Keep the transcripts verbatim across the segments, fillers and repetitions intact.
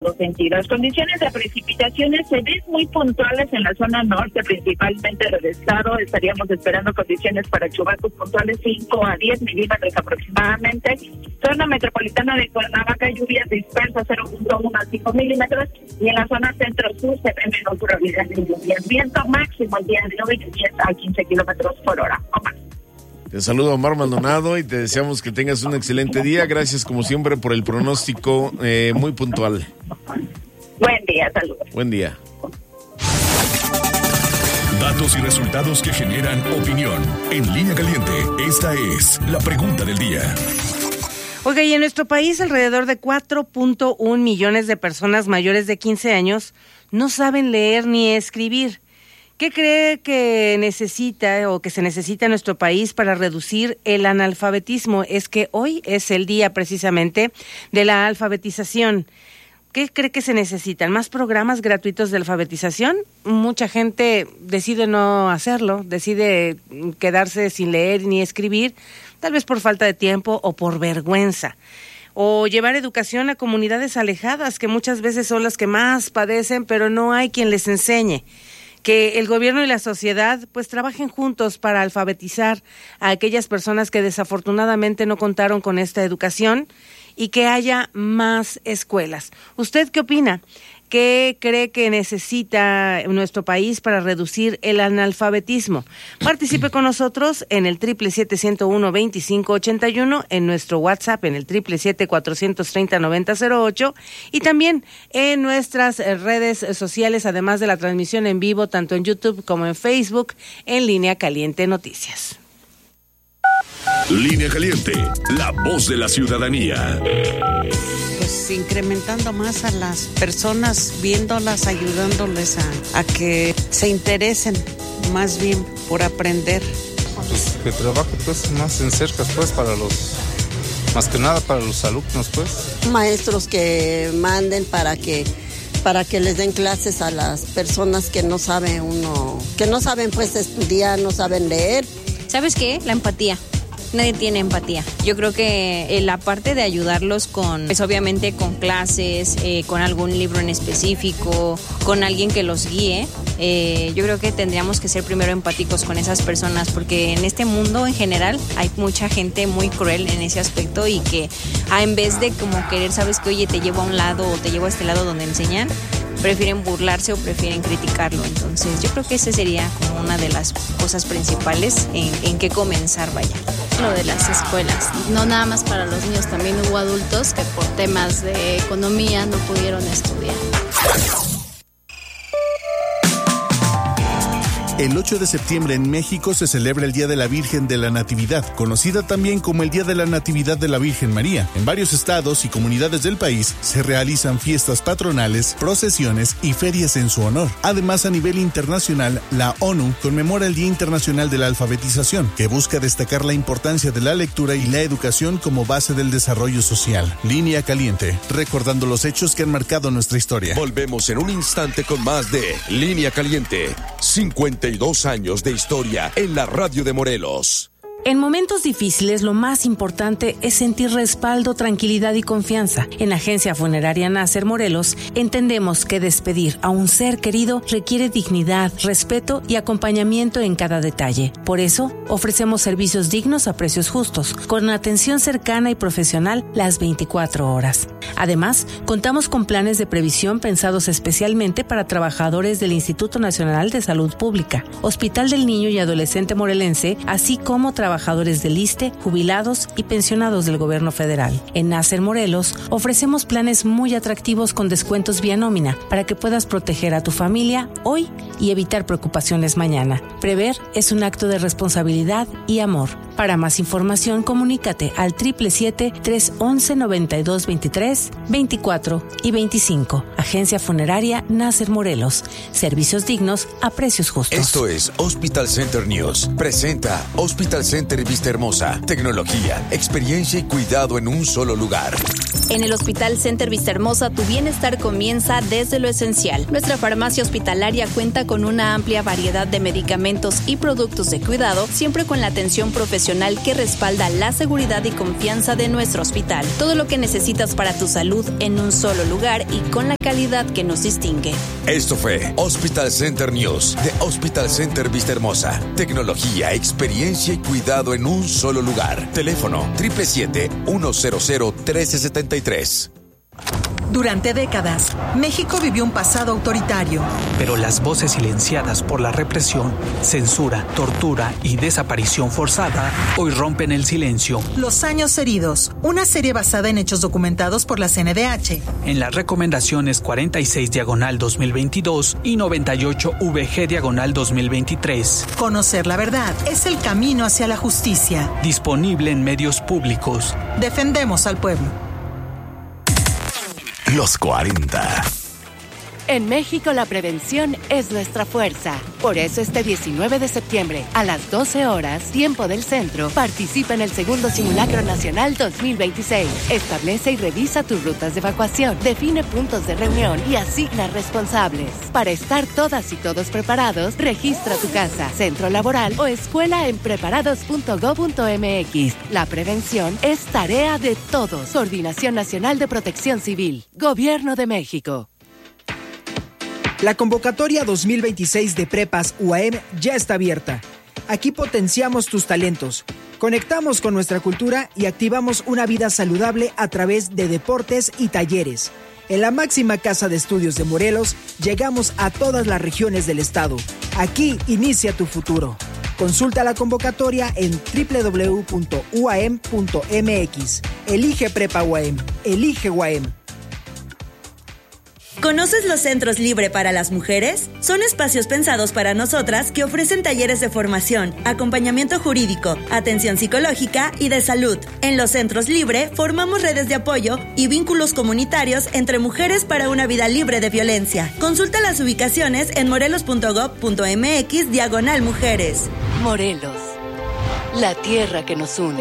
ambos sentidos. Condiciones de precipitaciones se ven muy puntuales en la zona norte, principalmente del estado. Estaríamos esperando condiciones para chubascos puntuales cinco a diez milímetros aproximadamente. Zona metropolitana de Cuernavaca, lluvias dispersas cero punto uno a cinco milímetros. Y en la zona centro-sur se ve menor probabilidad de lluvias. Viento máximo el día de hoy de diez a quince kilómetros por hora. Omar. Te saludo, Omar Maldonado, y te deseamos que tengas un excelente día. Gracias, como siempre, por el pronóstico eh, muy puntual. Buen día, saludos. Buen día. Datos y resultados que generan opinión. En Línea Caliente, esta es la pregunta del día. Oiga, y en nuestro país alrededor de cuatro punto uno millones de personas mayores de quince años no saben leer ni escribir. ¿Qué cree que necesita o que se necesita en nuestro país para reducir el analfabetismo? Es que hoy es el día precisamente de la alfabetización. ¿Qué cree que se necesitan? ¿Más programas gratuitos de alfabetización? Mucha gente decide no hacerlo, decide quedarse sin leer ni escribir, tal vez por falta de tiempo o por vergüenza. O llevar educación a comunidades alejadas, que muchas veces son las que más padecen, pero no hay quien les enseñe. Que el gobierno y la sociedad pues trabajen juntos para alfabetizar a aquellas personas que desafortunadamente no contaron con esta educación y que haya más escuelas. ¿Usted qué opina? ¿Qué cree que necesita nuestro país para reducir el analfabetismo? Participe con nosotros en el triple siete ciento uno veinticinco ochenta y uno, en nuestro WhatsApp en el triple siete cuatrocientos treinta noventa cero ocho y también en nuestras redes sociales, además de la transmisión en vivo tanto en YouTube como en Facebook, en Línea Caliente Noticias. Línea Caliente, la voz de la ciudadanía. Pues incrementando más a las personas, viéndolas, ayudándoles a, a que se interesen más bien por aprender. Pues que trabaje pues más en cerca pues para los, más que nada para los alumnos pues. Maestros que manden para que para que les den clases a las personas que no saben uno, que no saben pues estudiar, no saben leer. ¿Sabes qué? La empatía. Nadie tiene empatía. Yo creo que eh, la parte de ayudarlos con, pues obviamente con clases, eh, con algún libro en específico, con alguien que los guíe, eh, yo creo que tendríamos que ser primero empáticos con esas personas, porque en este mundo en general hay mucha gente muy cruel en ese aspecto y que ah, en vez de como querer, sabes que oye, te llevo a un lado o te llevo a este lado donde enseñan, prefieren burlarse o prefieren criticarlo. Entonces yo creo que esa sería como una de las cosas principales en, en que comenzar, vaya. Lo de las escuelas, no nada más para los niños, también hubo adultos que por temas de economía no pudieron estudiar. El ocho de septiembre en México se celebra el Día de la Virgen de la Natividad, conocida también como el Día de la Natividad de la Virgen María. En varios estados y comunidades del país se realizan fiestas patronales, procesiones y ferias en su honor. Además, a nivel internacional, la ONU conmemora el Día Internacional de la Alfabetización, que busca destacar la importancia de la lectura y la educación como base del desarrollo social. Línea Caliente, recordando los hechos que han marcado nuestra historia. Volvemos en un instante con más de Línea Caliente. cincuenta y dos años de historia en la radio de Morelos. En momentos difíciles, lo más importante es sentir respaldo, tranquilidad y confianza. En Agencia Funeraria Nasser Morelos, entendemos que despedir a un ser querido requiere dignidad, respeto y acompañamiento en cada detalle. Por eso, ofrecemos servicios dignos a precios justos, con atención cercana y profesional las veinticuatro horas. Además, contamos con planes de previsión pensados especialmente para trabajadores del Instituto Nacional de Salud Pública, Hospital del Niño y Adolescente Morelense, así como trabajadores trabajadores del I S S S S T E, jubilados y pensionados del gobierno federal. En Nasser Morelos ofrecemos planes muy atractivos con descuentos vía nómina para que puedas proteger a tu familia hoy y evitar preocupaciones mañana. Prever es un acto de responsabilidad y amor. Para más información, comunícate al triple siete, tres once, noventa y dos veintitrés, veinticuatro y veinticinco. Agencia Funeraria Nasser Morelos. Servicios dignos a precios justos. Esto es Hospital Center News. Presenta Hospital Center Center Vista Hermosa. Tecnología, experiencia y cuidado en un solo lugar. En el Hospital Center Vista Hermosa, tu bienestar comienza desde lo esencial. Nuestra farmacia hospitalaria cuenta con una amplia variedad de medicamentos y productos de cuidado, siempre con la atención profesional que respalda la seguridad y confianza de nuestro hospital. Todo lo que necesitas para tu salud en un solo lugar y con la calidad que nos distingue. Esto fue Hospital Center News de Hospital Center Vista Hermosa. Tecnología, experiencia y cuidado en un solo lugar. Teléfono siete siete siete, uno cero cero, uno tres siete tres. Durante décadas, México vivió un pasado autoritario. Pero las voces silenciadas por la represión, censura, tortura y desaparición forzada hoy rompen el silencio. Los años heridos, una serie basada en hechos documentados por la C N D H. En las recomendaciones cuarenta y seis diagonal dos mil veintidós y noventa y ocho V G diagonal dos mil veintitrés. Conocer la verdad es el camino hacia la justicia. Disponible en medios públicos. Defendemos al pueblo. Los cuarenta. En México la prevención es nuestra fuerza. Por eso este diecinueve de septiembre, a las doce horas, tiempo del centro, participa en el segundo Simulacro Nacional dos mil veintiséis. Establece y revisa tus rutas de evacuación, define puntos de reunión y asigna responsables. Para estar todas y todos preparados, registra tu casa, centro laboral o escuela en preparados punto gob punto m x. La prevención es tarea de todos. Coordinación Nacional de Protección Civil. Gobierno de México. La convocatoria dos mil veintiséis de Prepas U A M ya está abierta. Aquí potenciamos tus talentos, conectamos con nuestra cultura y activamos una vida saludable a través de deportes y talleres. En la máxima casa de estudios de Morelos, llegamos a todas las regiones del estado. Aquí inicia tu futuro. Consulta la convocatoria en doble u doble u doble u punto u a m punto m x. Elige Prepa U A M. Elige U A M. ¿Conoces los centros Libre para las mujeres? Son espacios pensados para nosotras que ofrecen talleres de formación, acompañamiento jurídico, atención psicológica y de salud. En los centros Libre formamos redes de apoyo y vínculos comunitarios entre mujeres para una vida libre de violencia. Consulta las ubicaciones en morelos punto gob punto m x diagonal mujeres. Morelos, la tierra que nos une.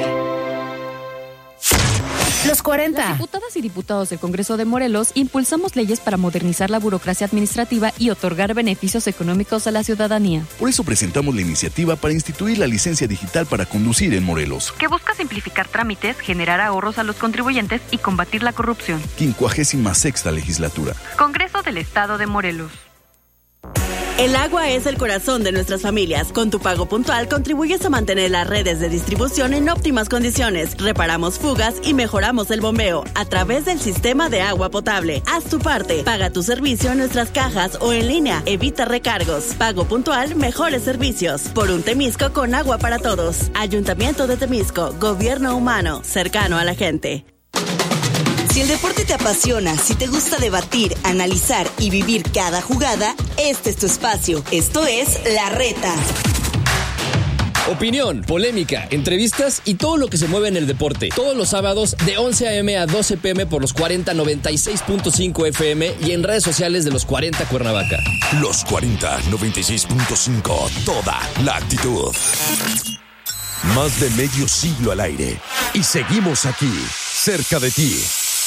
Los cuarenta. Las diputadas y diputados del Congreso de Morelos impulsamos leyes para modernizar la burocracia administrativa y otorgar beneficios económicos a la ciudadanía. Por eso presentamos la iniciativa para instituir la licencia digital para conducir en Morelos, que busca simplificar trámites, generar ahorros a los contribuyentes y combatir la corrupción. quincuagésima sexta legislatura. Congreso del Estado de Morelos. El agua es el corazón de nuestras familias. Con tu pago puntual contribuyes a mantener las redes de distribución en óptimas condiciones. Reparamos fugas y mejoramos el bombeo a través del sistema de agua potable. Haz tu parte. Paga tu servicio en nuestras cajas o en línea. Evita recargos. Pago puntual, mejores servicios. Por un Temisco con agua para todos. Ayuntamiento de Temisco. Gobierno humano. Cercano a la gente. Si el deporte te apasiona, si te gusta debatir, analizar y vivir cada jugada, este es tu espacio. Esto es La Reta. Opinión, polémica, entrevistas y todo lo que se mueve en el deporte. Todos los sábados de once a eme a doce pe eme por los cuarenta noventa y seis punto cinco efe eme y en redes sociales de los cuarenta Cuernavaca. Los cuarenta noventa y seis punto cinco, toda la actitud. Más de medio siglo al aire y seguimos aquí, cerca de ti.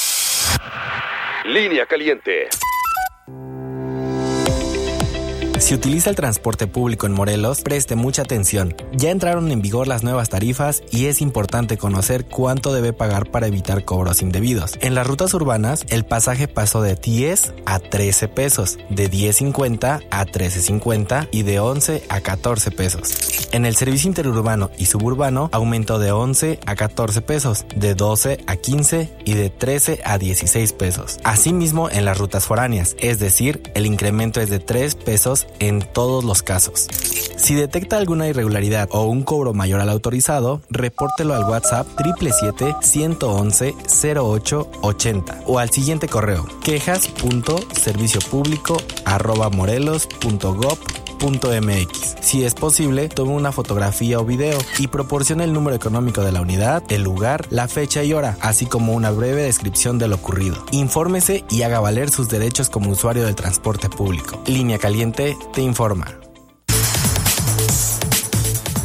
Línea Caliente. Si utiliza el transporte público en Morelos, preste mucha atención. Ya entraron en vigor las nuevas tarifas y es importante conocer cuánto debe pagar para evitar cobros indebidos. En las rutas urbanas, el pasaje pasó de diez a trece pesos, de diez cincuenta a trece cincuenta y de once a catorce pesos. En el servicio interurbano y suburbano aumentó de once a catorce pesos, de doce a quince y de trece a dieciséis pesos. Asimismo, en las rutas foráneas, es decir, el incremento es de tres pesos en todos los casos. Si detecta alguna irregularidad o un cobro mayor al autorizado, repórtelo al WhatsApp siete siete siete, uno uno, cero ocho ochenta o al siguiente correo quejas punto servicio público arroba morelos punto gob punto eme equis. Si es posible, tome una fotografía o video y proporcione el número económico de la unidad, el lugar, la fecha y hora, así como una breve descripción de lo ocurrido. Infórmese y haga valer sus derechos como usuario del transporte público. Línea Caliente te informa.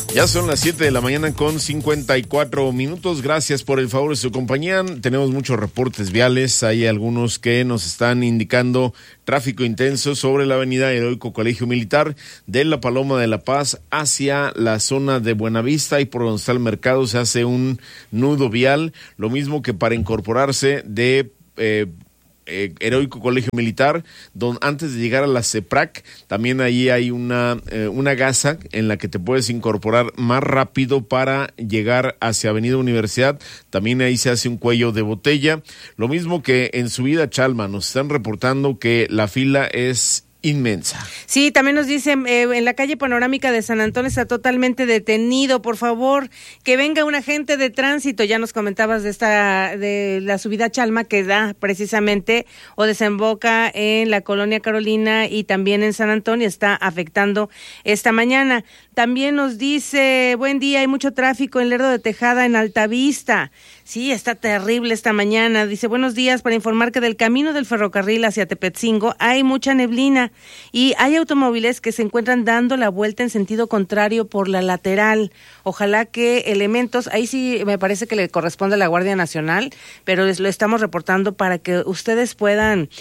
Ya son las siete de la mañana con cincuenta y cuatro minutos. Gracias por el favor de su compañía. Tenemos muchos reportes viales. Hay algunos que nos están indicando tráfico intenso sobre la avenida Heroico Colegio Militar de La Paloma de la Paz hacia la zona de Buenavista, y por donde está el mercado se hace un nudo vial. Lo mismo que para incorporarse de Eh, Eh, Heroico Colegio Militar, donde antes de llegar a la CEPRAC, también ahí hay una, eh, una gasa en la que te puedes incorporar más rápido para llegar hacia Avenida Universidad. También ahí se hace un cuello de botella. Lo mismo que en subida a Chalma, nos están reportando que la fila es inmensa. Sí, también nos dicen, eh, en la calle Panorámica de San Antonio está totalmente detenido. Por favor, que venga un agente de tránsito. Ya nos comentabas de esta, de la subida a Chalma, que da precisamente o desemboca en la Colonia Carolina y también en San Antonio, está afectando esta mañana. También nos dice, buen día, hay mucho tráfico en Lerdo de Tejada, en Altavista. Sí, está terrible esta mañana. Dice, buenos días, para informar que del camino del ferrocarril hacia Tepetzingo hay mucha neblina y hay automóviles que se encuentran dando la vuelta en sentido contrario por la lateral. Ojalá que elementos, ahí sí me parece que le corresponde a la Guardia Nacional, pero les lo estamos reportando para que ustedes puedan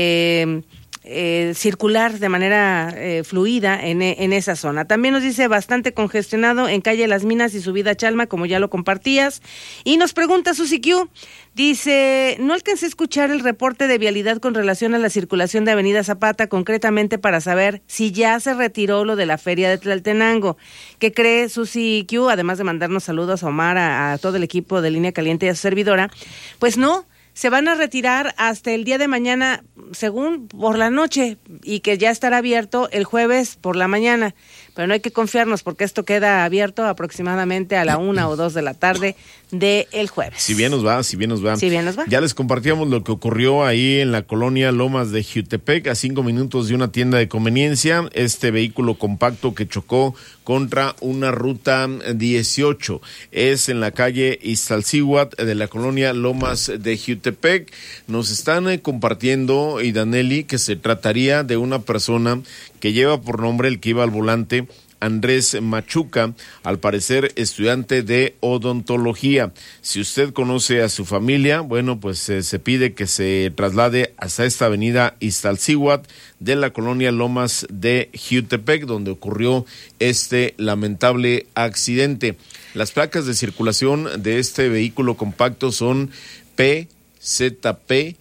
Eh, Eh, circular de manera eh, fluida en, en esa zona. También nos dice bastante congestionado en calle Las Minas y subida a Chalma, como ya lo compartías. Y nos pregunta Susi Q, dice, no alcancé a escuchar el reporte de vialidad con relación a la circulación de Avenida Zapata, concretamente para saber si ya se retiró lo de la feria de Tlaltenango. ¿Qué cree Susi Q? Además de mandarnos saludos a Omar, a, a todo el equipo de Línea Caliente y a su servidora. Pues no, se van a retirar hasta el día de mañana, según por la noche, y que ya estará abierto el jueves por la mañana. Pero no hay que confiarnos porque esto queda abierto aproximadamente a la una o dos de la tarde de el jueves. Si bien nos va, si bien nos va. Si bien nos va. Ya les compartíamos lo que ocurrió ahí en la colonia Lomas de Jiutepec, a cinco minutos de una tienda de conveniencia. Este vehículo compacto que chocó contra una ruta dieciocho. Es en la calle Iztaccíhuatl de la colonia Lomas de Jiutepec. Nos están eh, compartiendo, Idaneli, que se trataría de una persona que lleva por nombre, el que iba al volante, Andrés Machuca, al parecer estudiante de odontología. Si usted conoce a su familia, bueno, pues eh, se pide que se traslade hasta esta avenida Iztaccíhuatl de la colonia Lomas de Jiutepec, donde ocurrió este lamentable accidente. Las placas de circulación de este vehículo compacto son P Z P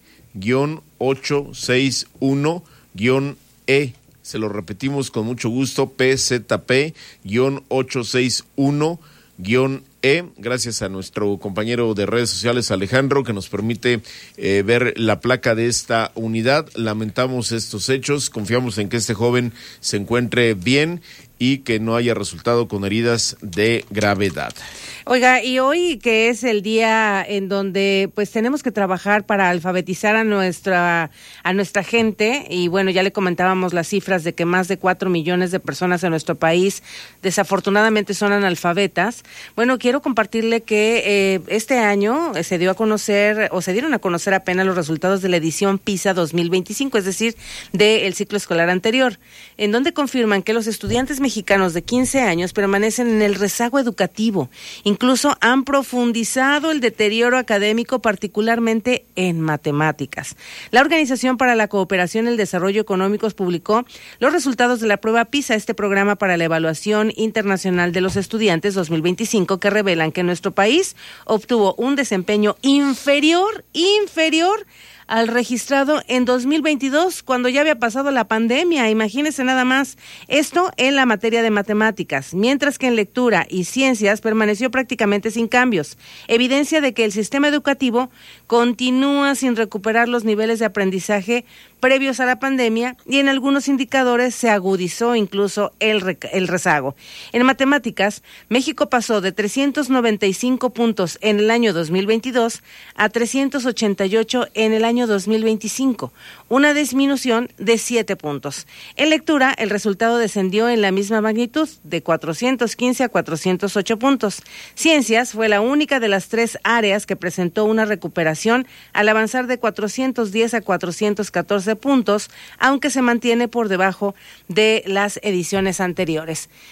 ocho seis uno E. Se lo repetimos con mucho gusto, P Z P ocho seis uno E. Gracias a nuestro compañero de redes sociales, Alejandro, que nos permite eh, ver la placa de esta unidad. Lamentamos estos hechos, confiamos en que este joven se encuentre bien y que no haya resultado con heridas de gravedad. Oiga, y hoy que es el día en donde pues tenemos que trabajar para alfabetizar a nuestra a nuestra gente, y bueno, ya le comentábamos las cifras de que más de cuatro millones de personas en nuestro país desafortunadamente son analfabetas. Bueno, quiero compartirle que eh, este año se dio a conocer, o se dieron a conocer apenas los resultados de la edición PISA dos mil veinticinco, es decir, del ciclo escolar anterior, en donde confirman que los estudiantes mexicanos de quince años permanecen en el rezago educativo. Incluso han profundizado el deterioro académico, particularmente en matemáticas. La Organización para la Cooperación y el Desarrollo Económicos publicó los resultados de la prueba PISA, este programa para la evaluación internacional de los estudiantes dos mil veinticinco, que revelan que nuestro país obtuvo un desempeño inferior, inferior al registrado en dos mil veintidós, cuando ya había pasado la pandemia. Imagínense nada más. Esto en la materia de matemáticas, mientras que en lectura y ciencias permaneció prácticamente sin cambios. Evidencia de que el sistema educativo continúa sin recuperar los niveles de aprendizaje previos a la pandemia, y en algunos indicadores se agudizó incluso el, re- el rezago. En matemáticas, México pasó de trescientos noventa y cinco puntos en el año dos mil veintidós a trescientos ochenta y ocho en el año dos mil veinticinco, una disminución de siete puntos. En lectura, el resultado descendió en la misma magnitud, de cuatrocientos quince a cuatrocientos ocho puntos. Ciencias fue la única de las tres áreas que presentó una recuperación al avanzar de cuatrocientos diez a cuatrocientos catorce puntos, aunque se mantiene por debajo de las ediciones anteriores.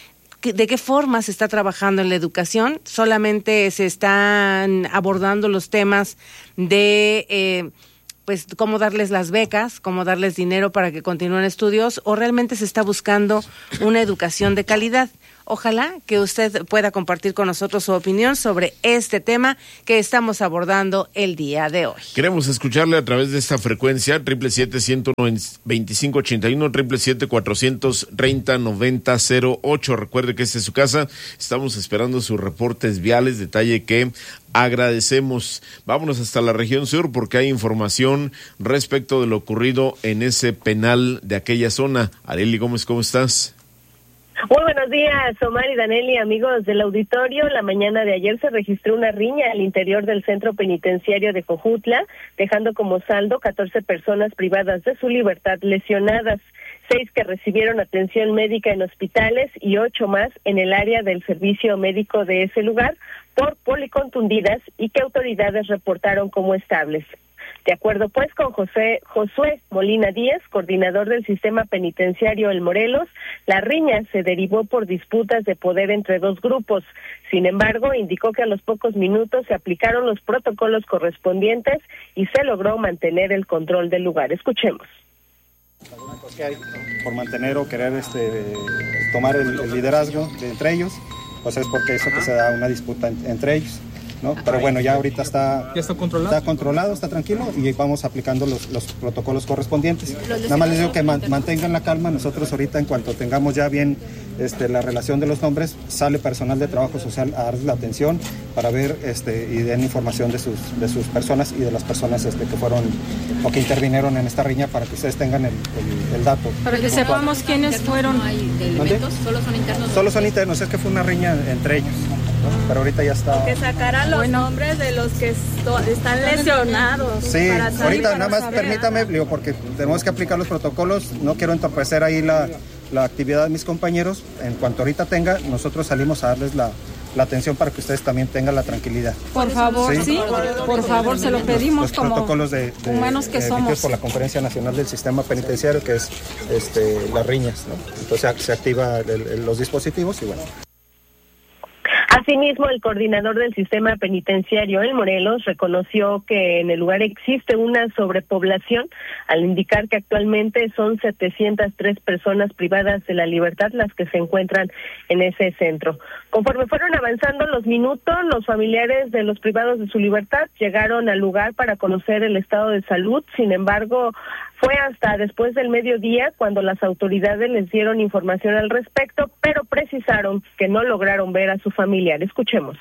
de qué forma se está trabajando en la educación. Solamente se están abordando los temas de eh, pues cómo darles las becas, cómo darles dinero para que continúen estudios, o realmente se está buscando una educación de calidad. Ojalá que usted pueda compartir con nosotros su opinión sobre este tema que estamos abordando el día de hoy. Queremos escucharle a través de esta frecuencia, triple siete, ciento veinticinco, ochenta y uno, triple siete, cuatrocientos treinta, noventa, cero ocho. Recuerde que esta es su casa. Estamos esperando sus reportes viales, detalle que agradecemos. Vámonos hasta la región sur porque hay información respecto de lo ocurrido en ese penal de aquella zona. Arely Gómez, ¿cómo estás? Muy buenos días, Omar y Daneli, amigos del auditorio. La mañana de ayer se registró una riña al interior del centro penitenciario de Jojutla, dejando como saldo catorce personas privadas de su libertad lesionadas, seis que recibieron atención médica en hospitales y ocho más en el área del servicio médico de ese lugar por policontundidas y que autoridades reportaron como estables. De acuerdo pues con José Josué Molina Díaz, coordinador del sistema penitenciario El Morelos, la riña se derivó por disputas de poder entre dos grupos. Sin embargo, indicó que a los pocos minutos se aplicaron los protocolos correspondientes y se logró mantener el control del lugar. Escuchemos. Que hay por mantener o querer este, tomar el, el liderazgo de entre ellos, pues es porque eso que se da una disputa en, entre ellos. ¿No? Pero bueno, ya ahorita está, ¿Ya está, controlado? está controlado, está tranquilo y vamos aplicando los, los protocolos correspondientes. Nada más les digo que man, mantengan la calma. Nosotros ahorita, en cuanto tengamos ya bien este, la relación de los nombres, sale personal de trabajo social a darles la atención para ver este, y den información de sus, de sus personas y de las personas este, que fueron o que intervinieron en esta riña para que ustedes tengan el, el, el dato. Para que sepamos quiénes fueron. ¿De elementos? ¿Solo son internos? Solo son internos, es que fue una riña entre ellos. Pero ahorita ya está. Que sacaran los bueno. nombres de los que esto, están lesionados. Sí, para ahorita nada más saber. Permítame, digo, porque tenemos que aplicar los protocolos. No quiero entorpecer ahí la, la actividad de mis compañeros. En cuanto ahorita tenga, nosotros salimos a darles la, la atención para que ustedes también tengan la tranquilidad. Por favor, sí, sí por favor, se lo pedimos. Los, los como protocolos de, de humanos que eh, somos. Por la Conferencia Nacional del Sistema Penitenciario, que es este, las riñas, ¿no? Entonces se activa el, el, los dispositivos y bueno. Asimismo, el coordinador del sistema penitenciario en Morelos reconoció que en el lugar existe una sobrepoblación al indicar que actualmente son setecientas tres personas privadas de la libertad las que se encuentran en ese centro. Conforme fueron avanzando los minutos, los familiares de los privados de su libertad llegaron al lugar para conocer el estado de salud. Sin embargo, fue hasta después del mediodía cuando las autoridades les dieron información al respecto, pero precisaron que no lograron ver a su familiar. Escuchemos.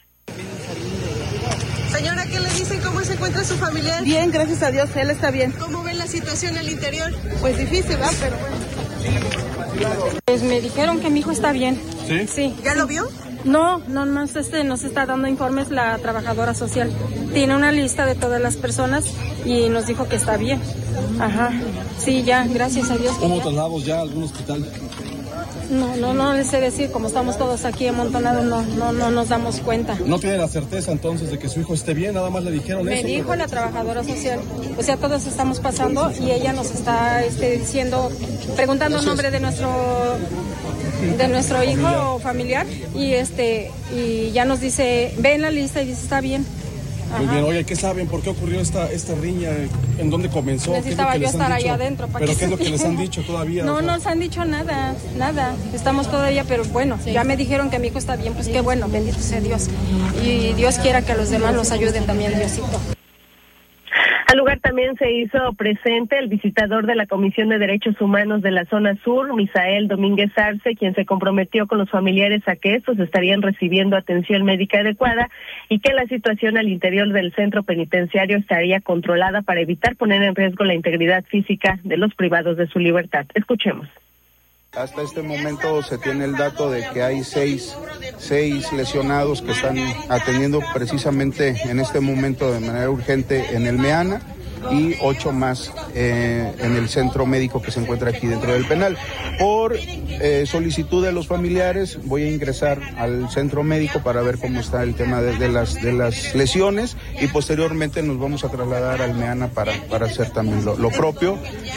Señora, ¿qué le dicen? ¿Cómo se encuentra su familiar? Bien, gracias a Dios, él está bien. ¿Cómo ven la situación al interior? Pues difícil, ¿va? Pero bueno. Pues me dijeron que mi hijo está bien. ¿Sí? Sí. ¿Ya lo vio? No, no más este nos está dando informes la trabajadora social. Tiene una lista de todas las personas y nos dijo que está bien. Ajá. Sí, ya, gracias a Dios. ¿Cómo trasladamos ya a algún hospital? No, no, no les sé decir, como estamos todos aquí amontonados, no, no, no nos damos cuenta. ¿No tiene la certeza entonces de que su hijo esté bien? Nada más le dijeron Me eso. Me dijo pero... la trabajadora social. O sea, todos estamos pasando y ella nos está este, diciendo, preguntando el nombre de nuestro de nuestro hijo o familiar y este y ya nos dice, ve en la lista y dice, está bien. Ajá. Muy bien, oye, ¿qué saben? ¿Por qué ocurrió esta esta riña? ¿En dónde comenzó? Necesitaba ¿Qué es yo estar ahí adentro. ¿Pero qué es lo que les han dicho todavía? No, o sea? no nos han dicho nada, nada. Estamos todavía, pero bueno, sí. Ya me dijeron que mi hijo está bien, pues qué bueno, bendito sea Dios. Y Dios quiera que a los demás los ayuden también, Diosito. Al lugar también se hizo presente el visitador de la Comisión de Derechos Humanos de la Zona Sur, Misael Domínguez Arce, quien se comprometió con los familiares a que estos estarían recibiendo atención médica adecuada y que la situación al interior del centro penitenciario estaría controlada para evitar poner en riesgo la integridad física de los privados de su libertad. Escuchemos. Hasta este momento se tiene el dato de que hay seis, seis lesionados que están atendiendo precisamente en este momento de manera urgente en el MEANA y ocho más eh, en el centro médico que se encuentra aquí dentro del penal. Por eh, solicitud de los familiares voy a ingresar al centro médico para ver cómo está el tema de, de, las, de las lesiones y posteriormente nos vamos a trasladar al MEANA para, para hacer también lo, lo propio.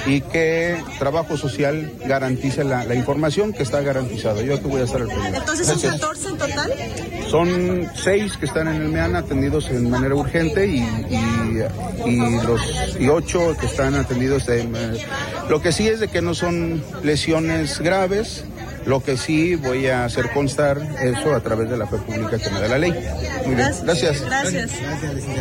y que Trabajo Social garantice la, la información que está garantizada. Yo aquí voy a estar al pendiente. Entonces, ¿son catorce en total? Son seis que están en el MEANA atendidos en manera urgente y, y, y los y ocho que están atendidos de, eh, lo que sí es de que no son lesiones graves. Lo que sí voy a hacer constar eso a través de la fe pública que me da la ley. Muy bien, gracias. Gracias. Gracias.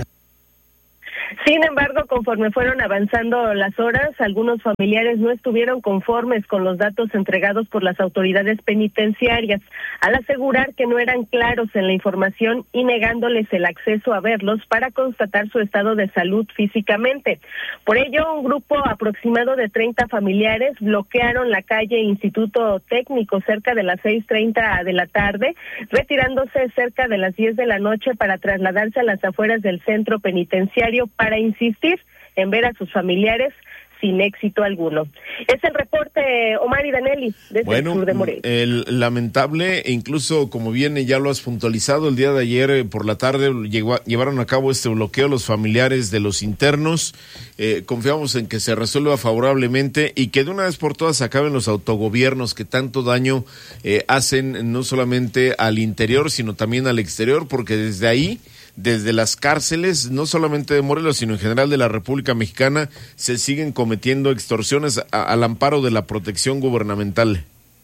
Sin embargo, conforme fueron avanzando las horas, algunos familiares no estuvieron conformes con los datos entregados por las autoridades penitenciarias, al asegurar que no eran claros en la información y negándoles el acceso a verlos para constatar su estado de salud físicamente. Por ello, un grupo aproximado de treinta familiares bloquearon la calle Instituto Técnico cerca de las seis treinta de la tarde, retirándose cerca de las diez de la noche para trasladarse a las afueras del centro penitenciario para insistir en ver a sus familiares sin éxito alguno. Es el reporte, Omar y Danelli, desde bueno, el sur de Morelos. El lamentable, e incluso como viene, ya lo has puntualizado, el día de ayer eh, por la tarde llegó, llevaron a cabo este bloqueo los familiares de los internos. Eh, confiamos en que se resuelva favorablemente y que de una vez por todas acaben los autogobiernos que tanto daño eh, hacen no solamente al interior, sino también al exterior, porque desde ahí, desde las cárceles, no solamente de Morelos, sino en general de la República Mexicana, se siguen cometiendo extorsiones a, al amparo de la protección gubernamental.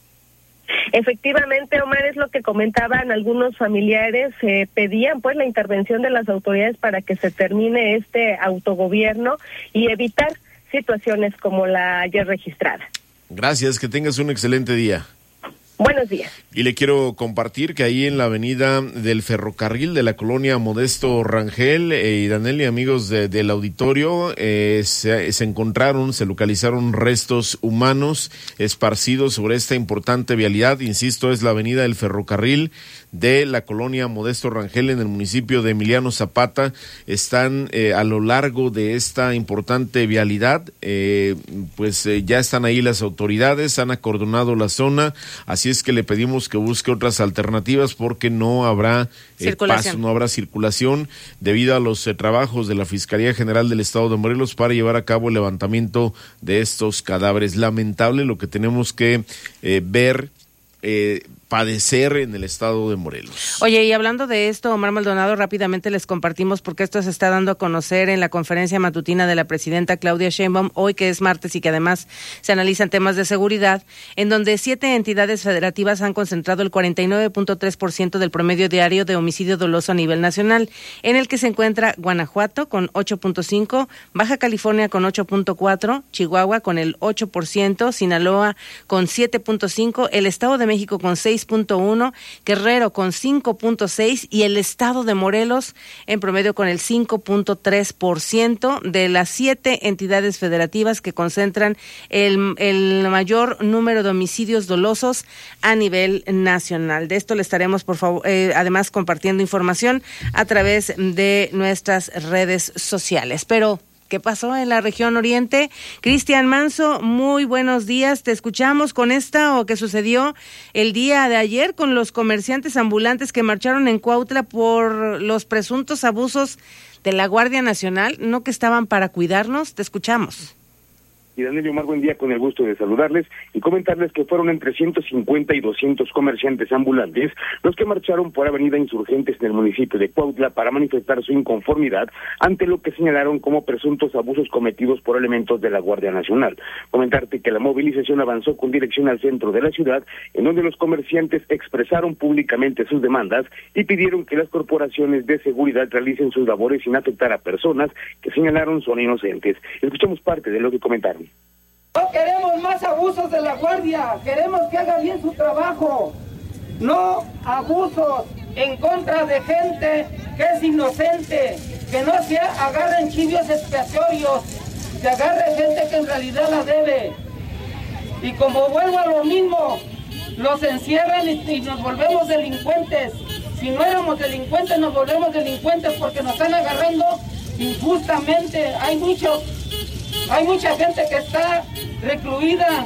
Efectivamente, Omar, es lo que comentaban algunos familiares, eh, pedían pues la intervención de las autoridades para que se termine este autogobierno y evitar situaciones como la ayer registrada. Gracias, que tengas un excelente día. Buenos días. Y le quiero compartir que ahí en la avenida del ferrocarril de la colonia Modesto Rangel, eh, y Danelli, amigos de, del auditorio, eh, se, se encontraron, se localizaron restos humanos esparcidos sobre esta importante vialidad. Insisto, es la avenida del ferrocarril de la colonia Modesto Rangel en el municipio de Emiliano Zapata. Están eh, a lo largo de esta importante vialidad, eh, pues eh, ya están ahí las autoridades, han acordonado la zona, así es que le pedimos que busque otras alternativas porque no habrá eh, paso, no habrá circulación debido a los eh, trabajos de la Fiscalía General del Estado de Morelos para llevar a cabo el levantamiento de estos cadáveres. Lamentable lo que tenemos que eh, ver, eh, padecer en el estado de Morelos. Oye, y hablando de esto, Omar Maldonado, rápidamente les compartimos porque esto se está dando a conocer en la conferencia matutina de la presidenta Claudia Sheinbaum, hoy que es martes y que además se analizan temas de seguridad, en donde siete entidades federativas han concentrado el cuarenta y nueve punto tres por ciento del promedio diario de homicidio doloso a nivel nacional, en el que se encuentra Guanajuato con ocho punto cinco, Baja California con ocho punto cuatro, Chihuahua con el ocho por ciento, Sinaloa con siete punto cinco, el Estado de México con seis punto uno, Guerrero con cinco punto seis y el estado de Morelos en promedio con el cinco punto tres por ciento de las siete entidades federativas que concentran el, el mayor número de homicidios dolosos a nivel nacional. De esto le estaremos por favor eh, además compartiendo información a través de nuestras redes sociales. Pero ¿qué pasó en la región oriente? Cristian Manso, muy buenos días. Te escuchamos con esta o que sucedió el día de ayer con los comerciantes ambulantes que marcharon en Cuautla por los presuntos abusos de la Guardia Nacional, no que estaban para cuidarnos. Te escuchamos. Y Daniel y Omar, buen día, con el gusto de saludarles y comentarles que fueron entre ciento cincuenta y doscientos comerciantes ambulantes los que marcharon por Avenida Insurgentes en el municipio de Cuautla para manifestar su inconformidad ante lo que señalaron como presuntos abusos cometidos por elementos de la Guardia Nacional. Comentarte que la movilización avanzó con dirección al centro de la ciudad, en donde los comerciantes expresaron públicamente sus demandas y pidieron que las corporaciones de seguridad realicen sus labores sin afectar a personas que señalaron son inocentes. Escuchamos parte de lo que comentaron. No queremos más abusos de la Guardia, queremos que haga bien su trabajo, no abusos en contra de gente que es inocente, que no se agarren chivos expiatorios, que agarre gente que en realidad la debe. Y como vuelvo a lo mismo, los encierran y, y nos volvemos delincuentes. Si no éramos delincuentes, nos volvemos delincuentes porque nos están agarrando injustamente. Hay mucho... Hay mucha gente que está recluida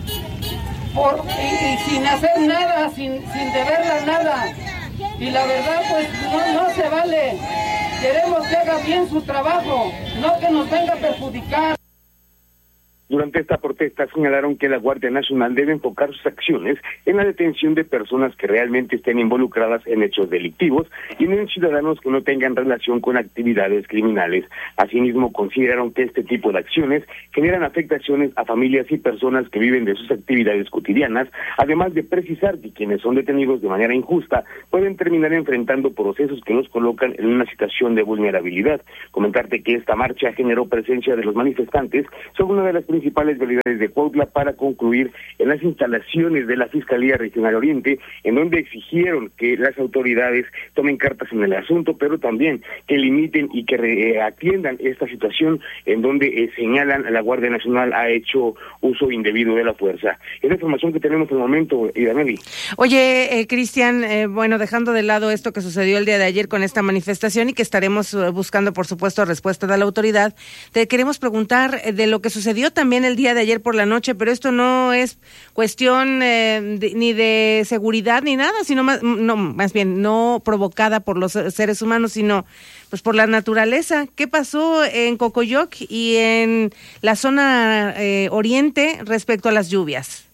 por, y, y sin hacer nada, sin, sin deberla nada. Y la verdad, pues no, no se vale. Queremos que haga bien su trabajo, no que nos venga a perjudicar. Durante esta protesta señalaron que la Guardia Nacional debe enfocar sus acciones en la detención de personas que realmente estén involucradas en hechos delictivos y no en ciudadanos que no tengan relación con actividades criminales. Asimismo, consideraron que este tipo de acciones generan afectaciones a familias y personas que viven de sus actividades cotidianas, además de precisar que quienes son detenidos de manera injusta pueden terminar enfrentando procesos que los colocan en una situación de vulnerabilidad. Comentarte que esta marcha generó presencia de los manifestantes sobre una de las principales vialidades de Cuautla para concluir en las instalaciones de la Fiscalía Regional Oriente, en donde exigieron que las autoridades tomen cartas en el asunto, pero también que limiten y que eh, atiendan esta situación en donde eh, señalan a la Guardia Nacional ha hecho uso indebido de la fuerza. Es la información que tenemos en el momento, Idaneli. Oye, eh, Cristian, eh, bueno, dejando de lado esto que sucedió el día de ayer con esta manifestación y que estaremos uh, buscando, por supuesto, respuesta de la autoridad, te queremos preguntar eh, de lo que sucedió también el día de ayer por la noche, pero esto no es cuestión eh, de, ni de seguridad ni nada, sino más, no, más bien no provocada por los seres humanos, sino pues por la naturaleza. ¿Qué pasó en Cocoyoc y en la zona eh, oriente respecto a las lluvias?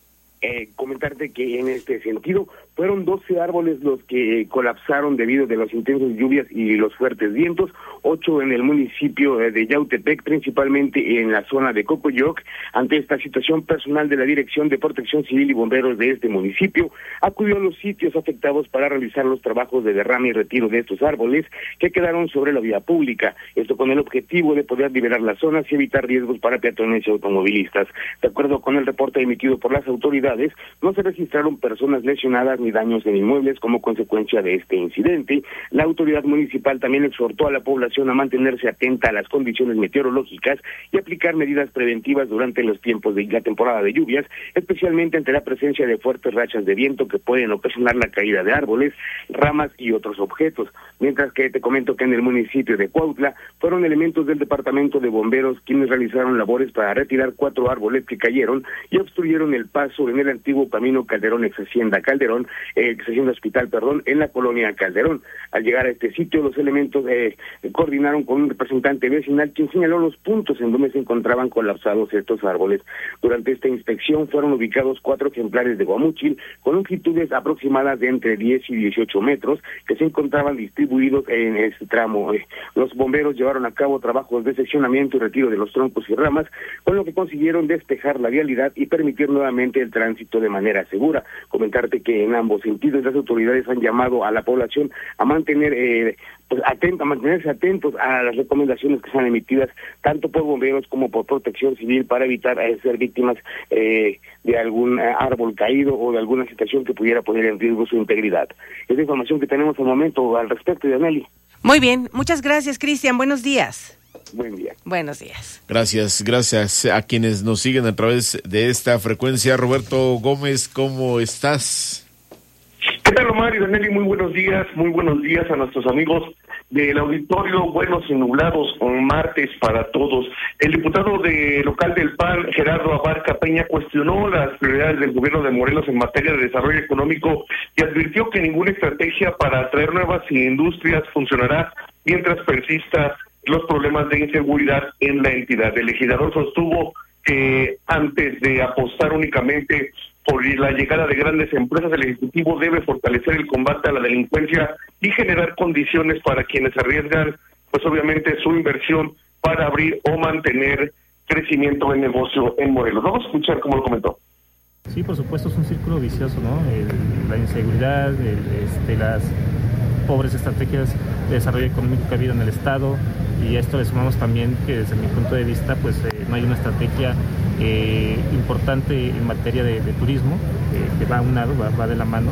Eh, comentarte que en este sentido fueron doce árboles los que eh, colapsaron debido de las intensas lluvias y los fuertes vientos, ocho en el municipio eh, de Yautepec, principalmente en la zona de Cocoyoc. Ante esta situación, personal de la Dirección de Protección Civil y Bomberos de este municipio acudió a los sitios afectados para realizar los trabajos de derrame y retiro de estos árboles que quedaron sobre la vía pública, esto con el objetivo de poder liberar las zonas y evitar riesgos para peatones y automovilistas. De acuerdo con el reporte emitido por las autoridades, no se registraron personas lesionadas ni daños en inmuebles como consecuencia de este incidente. La autoridad municipal también exhortó a la población a mantenerse atenta a las condiciones meteorológicas y aplicar medidas preventivas durante los tiempos de la temporada de lluvias, especialmente ante la presencia de fuertes rachas de viento que pueden ocasionar la caída de árboles, ramas y otros objetos. Mientras que te comento que en el municipio de Cuautla fueron elementos del departamento de bomberos quienes realizaron labores para retirar cuatro árboles que cayeron y obstruyeron el paso en el antiguo camino Calderón ex Hacienda Calderón, eh, ex Hacienda Hospital, perdón, en la colonia Calderón. Al llegar a este sitio, los elementos eh, coordinaron con un representante vecinal quien señaló los puntos en donde se encontraban colapsados estos árboles. Durante esta inspección fueron ubicados cuatro ejemplares de guamúchil con longitudes aproximadas de entre diez y dieciocho metros que se encontraban distribuidos en este tramo. Eh, los bomberos llevaron a cabo trabajos de seccionamiento y retiro de los troncos y ramas, con lo que consiguieron despejar la vialidad y permitir nuevamente el tránsito de manera segura. Comentarte que en ambos sentidos las autoridades han llamado a la población a mantener eh, pues atento, a mantenerse atentos a las recomendaciones que sean emitidas tanto por bomberos como por Protección Civil para evitar eh, ser víctimas eh, de algún eh, árbol caído o de alguna situación que pudiera poner en riesgo su integridad. Es la información que tenemos al momento al respecto, Yaneli. Muy bien, muchas gracias, Cristian. Buenos días. Buen día. Buenos días. Gracias, gracias a quienes nos siguen a través de esta frecuencia. Roberto Gómez, ¿cómo estás? ¿Qué tal, Omar y Danelli? Muy buenos días, muy buenos días a nuestros amigos del auditorio. Buenos y nublados, un martes para todos. El diputado de local del P A N, Gerardo Abarca Peña, cuestionó las prioridades del gobierno de Morelos en materia de desarrollo económico y advirtió que ninguna estrategia para atraer nuevas industrias funcionará mientras persista los problemas de inseguridad en la entidad. El legislador sostuvo que antes de apostar únicamente por la llegada de grandes empresas, el Ejecutivo debe fortalecer el combate a la delincuencia y generar condiciones para quienes arriesgan, pues obviamente, su inversión para abrir o mantener crecimiento de negocio en Morelos. Vamos a escuchar cómo lo comentó. Sí, por supuesto, es un círculo vicioso, ¿no? El, la inseguridad, el, este, las pobres estrategias de desarrollo económico que ha habido en el Estado, y a esto le sumamos también que desde mi punto de vista pues eh, no hay una estrategia eh, importante en materia de, de turismo, eh, que va a un lado, va, va de la mano,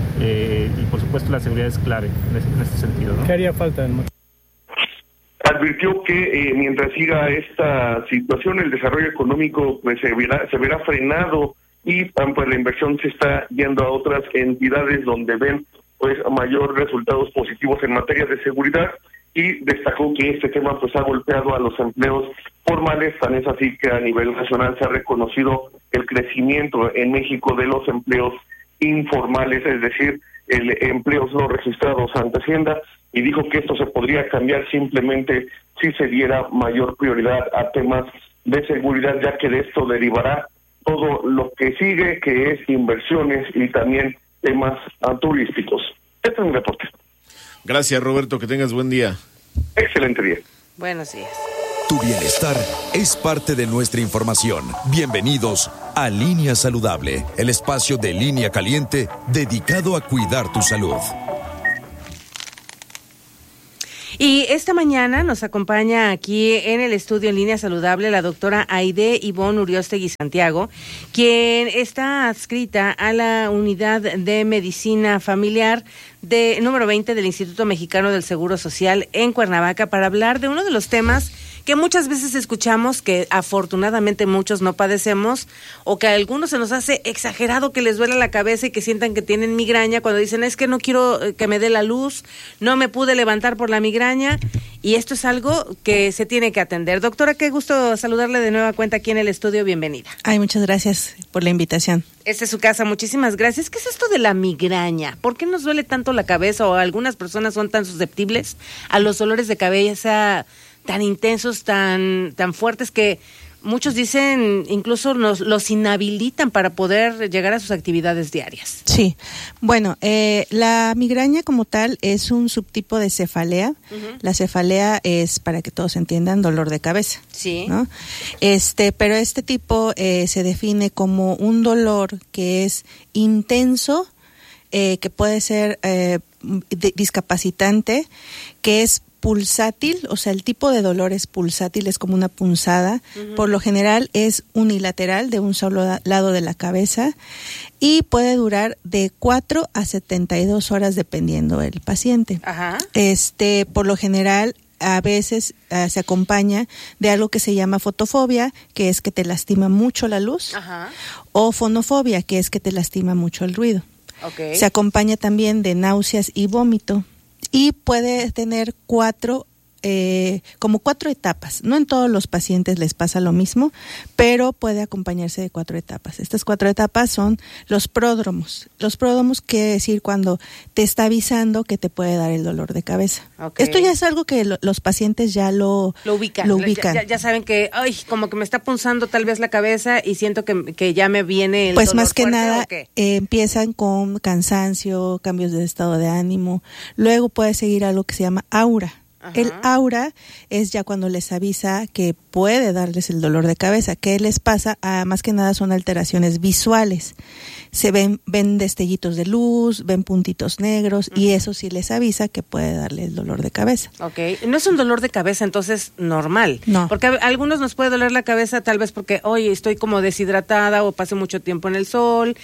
eh, y por supuesto la seguridad es clave en, ese, en este sentido, ¿no? ¿Qué haría falta? Advirtió que eh, mientras siga esta situación, el desarrollo económico pues se verá, se verá frenado y pues la inversión se está yendo a otras entidades donde ven pues mayor resultados positivos en materia de seguridad, y destacó que este tema pues ha golpeado a los empleos formales. Tan es así que a nivel nacional se ha reconocido el crecimiento en México de los empleos informales, es decir, el empleos no registrados ante Hacienda, y dijo que esto se podría cambiar simplemente si se diera mayor prioridad a temas de seguridad, ya que de esto derivará todo lo que sigue, que es inversiones y también temas turísticos. Este es un reporte. Gracias, Roberto, que tengas buen día. Excelente día. Buenos días. Tu bienestar es parte de nuestra información. Bienvenidos a Línea Saludable, el espacio de Línea Caliente dedicado a cuidar tu salud. Y esta mañana nos acompaña aquí en el estudio en Línea Saludable la doctora Aide Ivonne Uriostegui Santiago, quien está adscrita a la Unidad de Medicina Familiar de número veinte del Instituto Mexicano del Seguro Social en Cuernavaca, para hablar de uno de los temas que muchas veces escuchamos, que afortunadamente muchos no padecemos, o que a algunos se nos hace exagerado que les duele la cabeza y que sientan que tienen migraña cuando dicen, es que no quiero que me dé la luz, no me pude levantar por la migraña, y esto es algo que se tiene que atender. Doctora, qué gusto saludarle de nueva cuenta aquí en el estudio, bienvenida. Ay, muchas gracias por la invitación. Esta es su casa, muchísimas gracias. ¿Qué es esto de la migraña? ¿Por qué nos duele tanto la cabeza, o algunas personas son tan susceptibles a los dolores de cabeza tan intensos, tan tan fuertes, que muchos dicen incluso nos los inhabilitan para poder llegar a sus actividades diarias? Sí, bueno, eh, la migraña como tal es un subtipo de cefalea. Uh-huh. La cefalea es, para que todos entiendan, dolor de cabeza. Sí. ¿No? Este, pero este tipo eh, se define como un dolor que es intenso, eh, que puede ser eh, discapacitante, que es pulsátil, o sea, el tipo de dolor es pulsátil, es como una punzada. Uh-huh. Por lo general es unilateral, de un solo da- lado de la cabeza, y puede durar de cuatro a setenta y dos horas dependiendo del paciente. Ajá. Este, por lo general a veces uh, se acompaña de algo que se llama fotofobia, que es que te lastima mucho la luz. Ajá. O fonofobia, que es que te lastima mucho el ruido. Okay. Se acompaña también de náuseas y vómito. Y puede tener cuatro, eh, como cuatro etapas. No en todos los pacientes les pasa lo mismo, pero puede acompañarse de cuatro etapas. Estas cuatro etapas son los pródromos. Los pródromos quiere decir cuando te está avisando que te puede dar el dolor de cabeza. Okay. Esto ya es algo que lo, los pacientes ya lo, lo ubican. Lo ubican. Ya, ya, ya saben que, ay, como que me está punzando tal vez la cabeza y siento que, que ya me viene el pues dolor más que fuerte, nada eh, empiezan con cansancio, cambios de estado de ánimo. Luego puede seguir algo que se llama aura. Ajá. El aura es ya cuando les avisa que puede darles el dolor de cabeza. ¿Qué les pasa? Ah, más que nada son alteraciones visuales. Se ven, ven destellitos de luz, ven puntitos negros, uh-huh. y eso sí les avisa que puede darle el dolor de cabeza. Okay. No es un dolor de cabeza entonces normal. No. Porque a algunos nos puede doler la cabeza tal vez porque, oye, estoy como deshidratada o pasé mucho tiempo en el sol,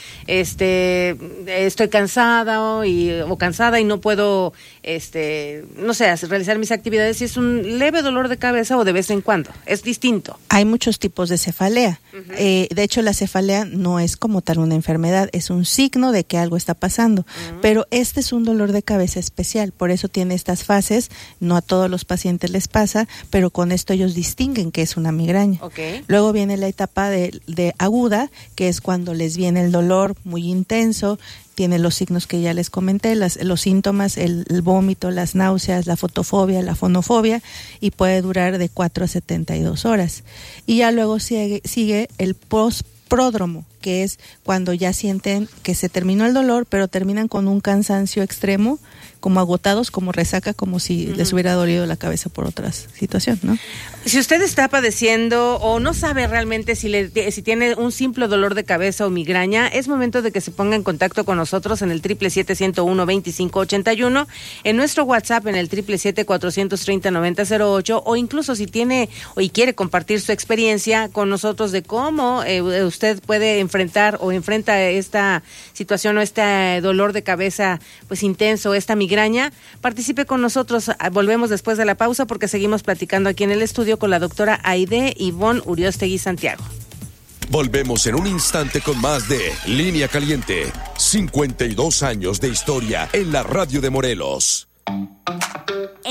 este, estoy cansada o, y, o cansada y no puedo, este, no sé, realizar mis actividades. Si es un leve dolor de cabeza o de vez en cuando, es distinto. Hay muchos tipos de cefalea. Uh-huh. Eh, de hecho, la cefalea no es como tal una enfermedad, es un signo de que algo está pasando. Uh-huh. Pero este es un dolor de cabeza especial, por eso tiene estas fases. No a todos los pacientes les pasa, pero con esto ellos distinguen que es una migraña. Okay. Luego viene la etapa de, de aguda, que es cuando les viene el dolor muy intenso. Tiene los signos que ya les comenté, las, los síntomas, el, el vómito, las náuseas, la fotofobia, la fonofobia, y puede durar de cuatro a setenta y dos horas. Y ya luego sigue, sigue el pospródromo, que es cuando ya sienten que se terminó el dolor, pero terminan con un cansancio extremo, como agotados, como resaca, como si uh-huh. les hubiera dolido la cabeza por otra situación, ¿no? Si usted está padeciendo o no sabe realmente si le si tiene un simple dolor de cabeza o migraña, es momento de que se ponga en contacto con nosotros en el triple siete, ciento uno, veinticinco ochenta y uno, en nuestro WhatsApp en el triple siete, cuatrocientos treinta, noventa cero ocho, o incluso si tiene o y quiere compartir su experiencia con nosotros de cómo eh, usted puede enfrentar o enfrenta esta situación o este dolor de cabeza pues intenso, esta migraña, participe con nosotros. Volvemos después de la pausa porque seguimos platicando aquí en el estudio con la doctora Aide Ivonne Uriostegui Santiago. Volvemos en un instante con más de Línea Caliente. cincuenta y dos años de historia en la radio de Morelos.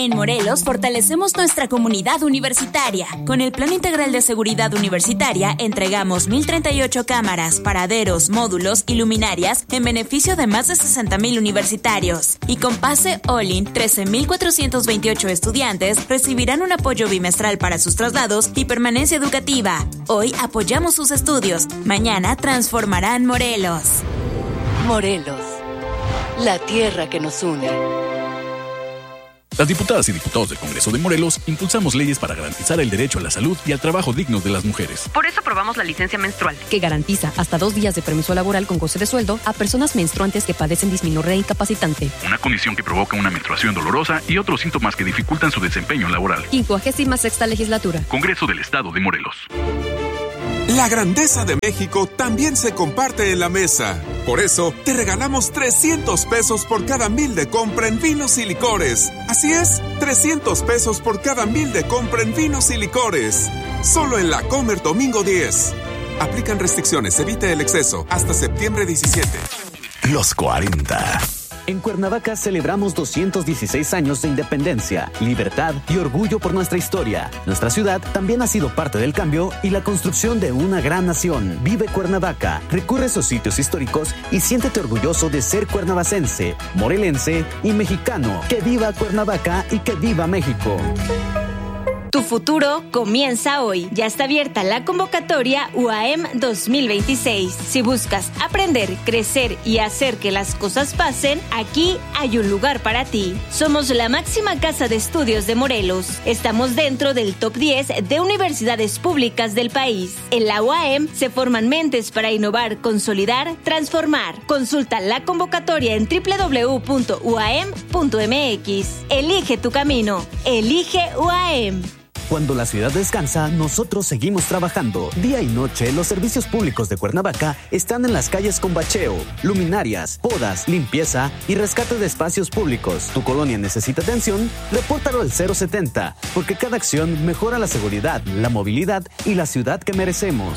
En Morelos fortalecemos nuestra comunidad universitaria. Con el Plan Integral de Seguridad Universitaria entregamos mil treinta y ocho cámaras, paraderos, módulos y luminarias en beneficio de más de sesenta mil universitarios. Y con Pase All-in, trece mil cuatrocientos veintiocho estudiantes recibirán un apoyo bimestral para sus traslados y permanencia educativa. Hoy apoyamos sus estudios. Mañana transformarán Morelos. Morelos, la tierra que nos une. Las diputadas y diputados del Congreso de Morelos impulsamos leyes para garantizar el derecho a la salud y al trabajo digno de las mujeres. Por eso aprobamos la licencia menstrual, que garantiza hasta dos días de permiso laboral con goce de sueldo a personas menstruantes que padecen dismenorrea incapacitante. Una condición que provoca una menstruación dolorosa y otros síntomas que dificultan su desempeño laboral. quincuagésima sexta legislatura. Congreso del Estado de Morelos. La grandeza de México también se comparte en la mesa. Por eso, te regalamos trescientos pesos por cada mil de compra en vinos y licores. Así es, trescientos pesos por cada mil de compra en vinos y licores. Solo en La Comer Domingo diez. Aplican restricciones, evite el exceso. Hasta septiembre diecisiete. Los cuarenta. En Cuernavaca celebramos doscientos dieciséis años de independencia, libertad y orgullo por nuestra historia. Nuestra ciudad también ha sido parte del cambio y la construcción de una gran nación. Vive Cuernavaca, recurre a sus sitios históricos y siéntete orgulloso de ser cuernavacense, morelense y mexicano. ¡Que viva Cuernavaca y que viva México! Tu futuro comienza hoy. Ya está abierta la convocatoria U A M dos mil veintiséis. Si buscas aprender, crecer y hacer que las cosas pasen, aquí hay un lugar para ti. Somos la máxima casa de estudios de Morelos. Estamos dentro del top diez de universidades públicas del país. En la U A M se forman mentes para innovar, consolidar, transformar. Consulta la convocatoria en doble u doble u doble u punto u a m punto m x. Elige tu camino. Elige U A M. Cuando la ciudad descansa, nosotros seguimos trabajando. Día y noche, los servicios públicos de Cuernavaca están en las calles con bacheo, luminarias, podas, limpieza y rescate de espacios públicos. ¿Tu colonia necesita atención? Repórtalo al cero setenta, porque cada acción mejora la seguridad, la movilidad y la ciudad que merecemos.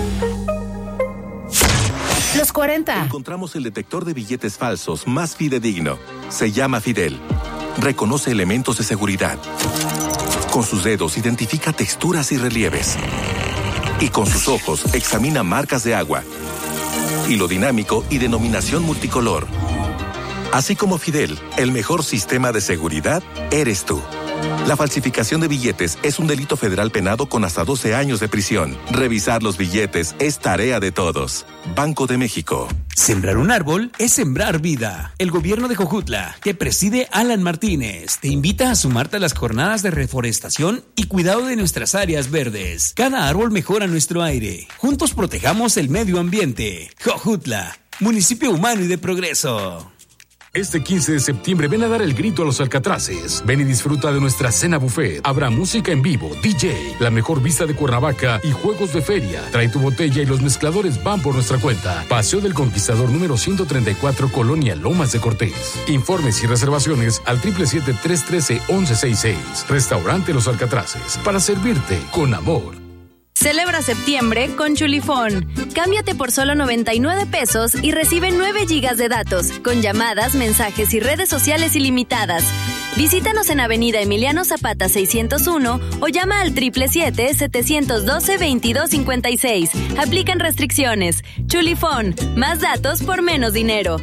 Los cuarenta. Encontramos el detector de billetes falsos más fidedigno. Se llama Fidel. Reconoce elementos de seguridad. Con sus dedos identifica texturas y relieves. Y con sus ojos examina marcas de agua. Hilo dinámico y denominación multicolor. Así como Fidel, el mejor sistema de seguridad eres tú. La falsificación de billetes es un delito federal penado con hasta doce años de prisión. Revisar los billetes es tarea de todos. Banco de México. Sembrar un árbol es sembrar vida. El gobierno de Jojutla, que preside Alan Martínez, te invita a sumarte a las jornadas de reforestación y cuidado de nuestras áreas verdes. Cada árbol mejora nuestro aire. Juntos protejamos el medio ambiente. Jojutla, municipio humano y de progreso. Este quince de septiembre ven a dar el grito a los Alcatraces. Ven y disfruta de nuestra cena buffet. Habrá música en vivo, D J, la mejor vista de Cuernavaca y juegos de feria. Trae tu botella y los mezcladores van por nuestra cuenta. Paseo del Conquistador número ciento treinta y cuatro, Colonia Lomas de Cortés. Informes y reservaciones al siete siete siete, tres uno tres, once sesenta y seis. Restaurante Los Alcatraces. Para servirte con amor. Celebra septiembre con Chulifón. Cámbiate por solo noventa y nueve pesos y recibe nueve gigas de datos, con llamadas, mensajes y redes sociales ilimitadas. Visítanos en Avenida Emiliano Zapata seiscientos uno o llama al siete siete siete, siete uno dos, veintidós cincuenta y seis. Aplican restricciones. Chulifón, más datos por menos dinero.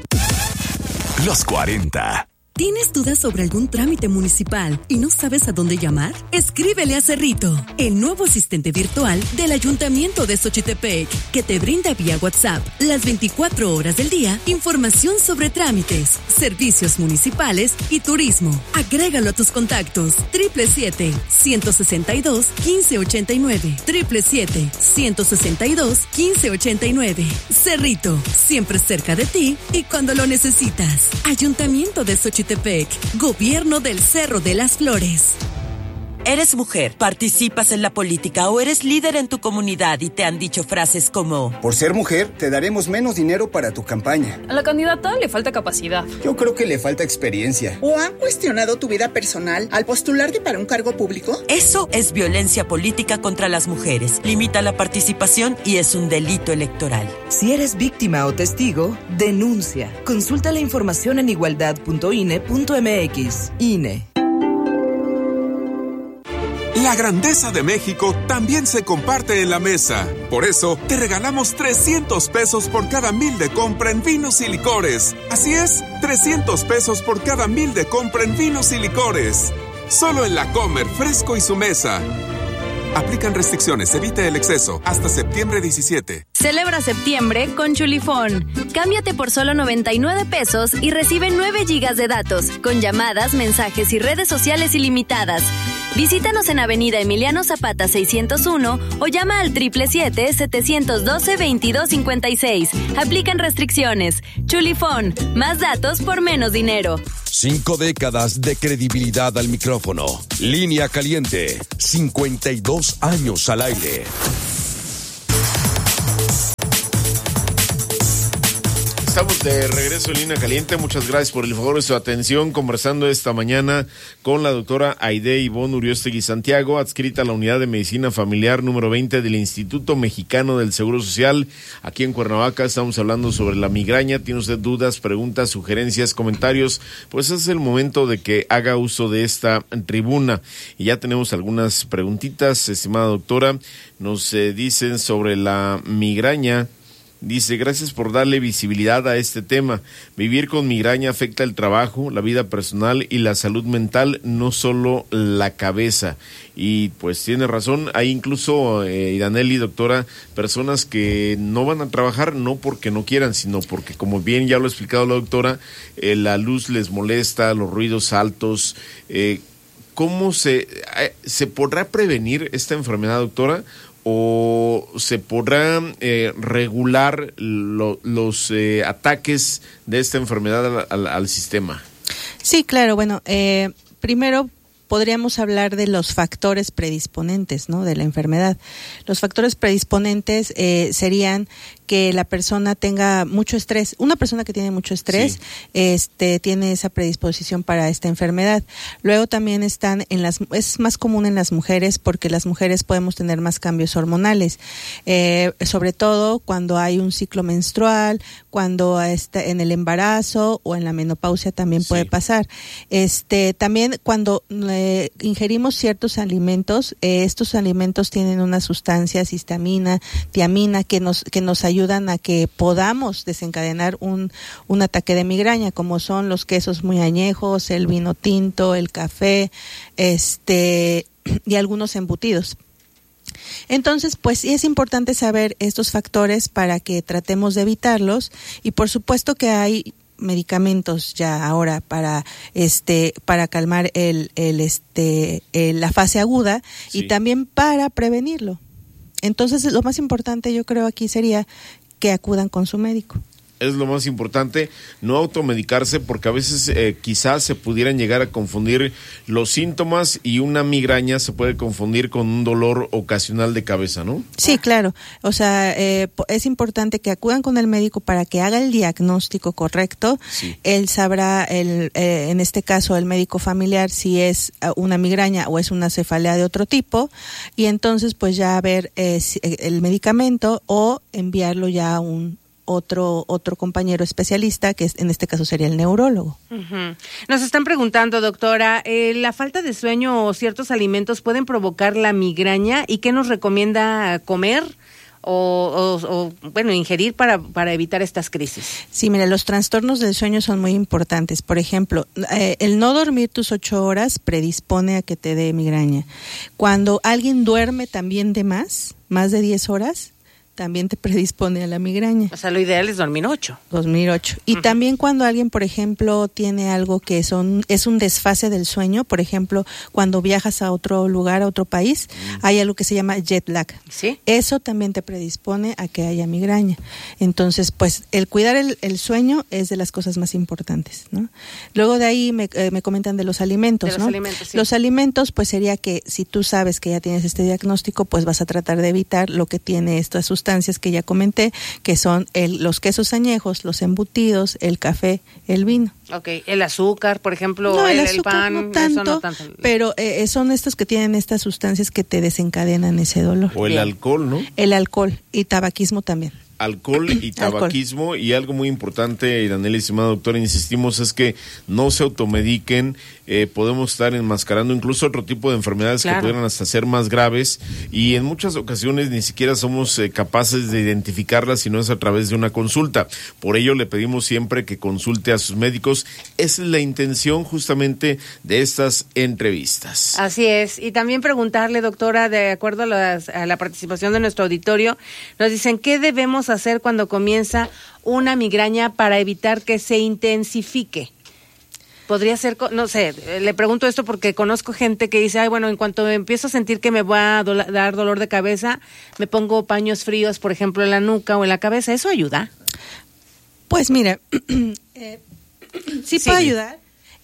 Los cuarenta. ¿Tienes dudas sobre algún trámite municipal y no sabes a dónde llamar? Escríbele a Cerrito, el nuevo asistente virtual del Ayuntamiento de Xochitepec, que te brinda vía WhatsApp las veinticuatro horas del día información sobre trámites, servicios municipales y turismo. Agrégalo a tus contactos. siete siete siete, uno seis dos, uno cinco ocho nueve. siete siete siete, uno seis dos, uno cinco ocho nueve. Cerrito, siempre cerca de ti y cuando lo necesitas. Ayuntamiento de Xochitepec. Gobierno del Cerro de las Flores. ¿Eres mujer, participas en la política o eres líder en tu comunidad y te han dicho frases como: por ser mujer, te daremos menos dinero para tu campaña? A la candidata le falta capacidad. Yo creo que le falta experiencia. ¿O han cuestionado tu vida personal al postularte para un cargo público? Eso es violencia política contra las mujeres. Limita la participación y es un delito electoral. Si eres víctima o testigo, denuncia. Consulta la información en igualdad punto i n e punto m x. I N E. La grandeza de México también se comparte en la mesa. Por eso, te regalamos trescientos pesos por cada mil de compra en vinos y licores. Así es, trescientos pesos por cada mil de compra en vinos y licores. Solo en La Comer, Fresco y Su Mesa. Aplican restricciones, evite el exceso. Hasta septiembre diecisiete. Celebra septiembre con Chulifón. Cámbiate por solo noventa y nueve pesos y recibe nueve gigas de datos, con llamadas, mensajes y redes sociales ilimitadas. Visítanos en Avenida Emiliano Zapata seiscientos uno o llama al siete siete siete, siete uno dos, veintidós cincuenta y seis. Aplican restricciones. Chulifón, más datos por menos dinero. Cinco décadas de credibilidad al micrófono. Línea Caliente. cincuenta y dos años al aire. Estamos de regreso en Línea Caliente. Muchas gracias por el favor de su atención. Conversando esta mañana con la doctora Aide Ivonne Uriostegui Santiago, adscrita a la Unidad de Medicina Familiar número veinte del Instituto Mexicano del Seguro Social. Aquí en Cuernavaca estamos hablando sobre la migraña. ¿Tiene usted dudas, preguntas, sugerencias, comentarios? Pues es el momento de que haga uso de esta tribuna. Y ya tenemos algunas preguntitas, estimada doctora. Nos eh, dicen sobre la migraña. Dice, gracias por darle visibilidad a este tema. Vivir con migraña afecta el trabajo, la vida personal y la salud mental, no solo la cabeza. Y pues tiene razón, hay incluso, eh, Idaneli, doctora, personas que no van a trabajar no porque no quieran, sino porque, como bien ya lo ha explicado la doctora, eh, la luz les molesta, los ruidos altos. Eh, ¿Cómo se, eh, se podrá prevenir esta enfermedad, doctora? ¿O se podrá eh, regular lo, los eh, ataques de esta enfermedad al, al, al sistema? Sí, claro. Bueno, eh, primero podríamos hablar de los factores predisponentes, ¿no?, de la enfermedad. Los factores predisponentes eh, serían que la persona tenga mucho estrés. Una persona que tiene mucho estrés, sí. este, tiene esa predisposición para esta enfermedad. Luego también están en las, es más común en las mujeres porque las mujeres podemos tener más cambios hormonales, eh, sobre todo cuando hay un ciclo menstrual, cuando está en el embarazo o en la menopausia también sí. puede pasar. Este, también cuando eh, ingerimos ciertos alimentos, eh, estos alimentos tienen una sustancia, histamina, tiamina, que nos, que nos ayuda ayudan a que podamos desencadenar un, un ataque de migraña, como son los quesos muy añejos, el vino tinto, el café, este, y algunos embutidos. Entonces, pues sí es importante saber estos factores para que tratemos de evitarlos, y por supuesto que hay medicamentos ya ahora para este para calmar el el este el, la fase aguda sí. y también para prevenirlo. Entonces, lo más importante yo creo aquí sería que acudan con su médico. Es lo más importante, no automedicarse, porque a veces eh, quizás se pudieran llegar a confundir los síntomas y una migraña se puede confundir con un dolor ocasional de cabeza, ¿no? Sí, claro. O sea, eh, es importante que acudan con el médico para que haga el diagnóstico correcto. Sí. Él sabrá, el, eh, en este caso, el médico familiar, si es una migraña o es una cefalea de otro tipo, y entonces pues ya ver eh, el medicamento o enviarlo ya a un otro otro compañero especialista, que es, en este caso sería el neurólogo. Uh-huh. Nos están preguntando, doctora, eh, ¿la falta de sueño o ciertos alimentos pueden provocar la migraña? ¿Y qué nos recomienda comer o, o, o bueno, ingerir para, para evitar estas crisis? Sí, mira, los trastornos del sueño son muy importantes. Por ejemplo, eh, el no dormir tus ocho horas predispone a que te dé migraña. Cuando alguien duerme también de más, más de diez horas, también te predispone a la migraña. O sea, lo ideal es dormir ocho. Dormir ocho. Y uh-huh. también cuando alguien, por ejemplo, tiene algo que son es un desfase del sueño, por ejemplo, cuando viajas a otro lugar, a otro país, uh-huh. hay algo que se llama jet lag. ¿Sí? Eso también te predispone a que haya migraña. Entonces, pues, el cuidar el, el sueño es de las cosas más importantes, ¿no? Luego de ahí me, eh, me comentan de los alimentos, de ¿no? Los alimentos, sí. Los alimentos, pues, sería que si tú sabes que ya tienes este diagnóstico, pues vas a tratar de evitar lo que tiene estas sustancias que ya comenté, que son el, los quesos añejos, los embutidos, el café, el vino. Ok, el azúcar, por ejemplo, no, el, el, azúcar, el pan, no tanto, eso no tanto. Pero eh, son estos que tienen estas sustancias que te desencadenan ese dolor. O el Bien. alcohol, ¿no? El alcohol y tabaquismo también. alcohol y tabaquismo. Alcohol. Y algo muy importante, Iranely, estimada doctora, insistimos, es que no se automediquen. Eh, podemos estar enmascarando incluso otro tipo de enfermedades claro. que pudieran hasta ser más graves, y en muchas ocasiones ni siquiera somos eh, capaces de identificarlas si no es a través de una consulta. Por ello le pedimos siempre que consulte a sus médicos. Esa es la intención justamente de estas entrevistas. Así es, y también preguntarle, doctora, de acuerdo a, las, a la participación de nuestro auditorio, nos dicen qué debemos hacer cuando comienza una migraña para evitar que se intensifique. Podría ser, no sé, le pregunto esto porque conozco gente que dice, ay, bueno, en cuanto empiezo a sentir que me va a do- dar dolor de cabeza, me pongo paños fríos, por ejemplo, en la nuca o en la cabeza. ¿Eso ayuda? Pues mira, eh, sí, sí puede ayudar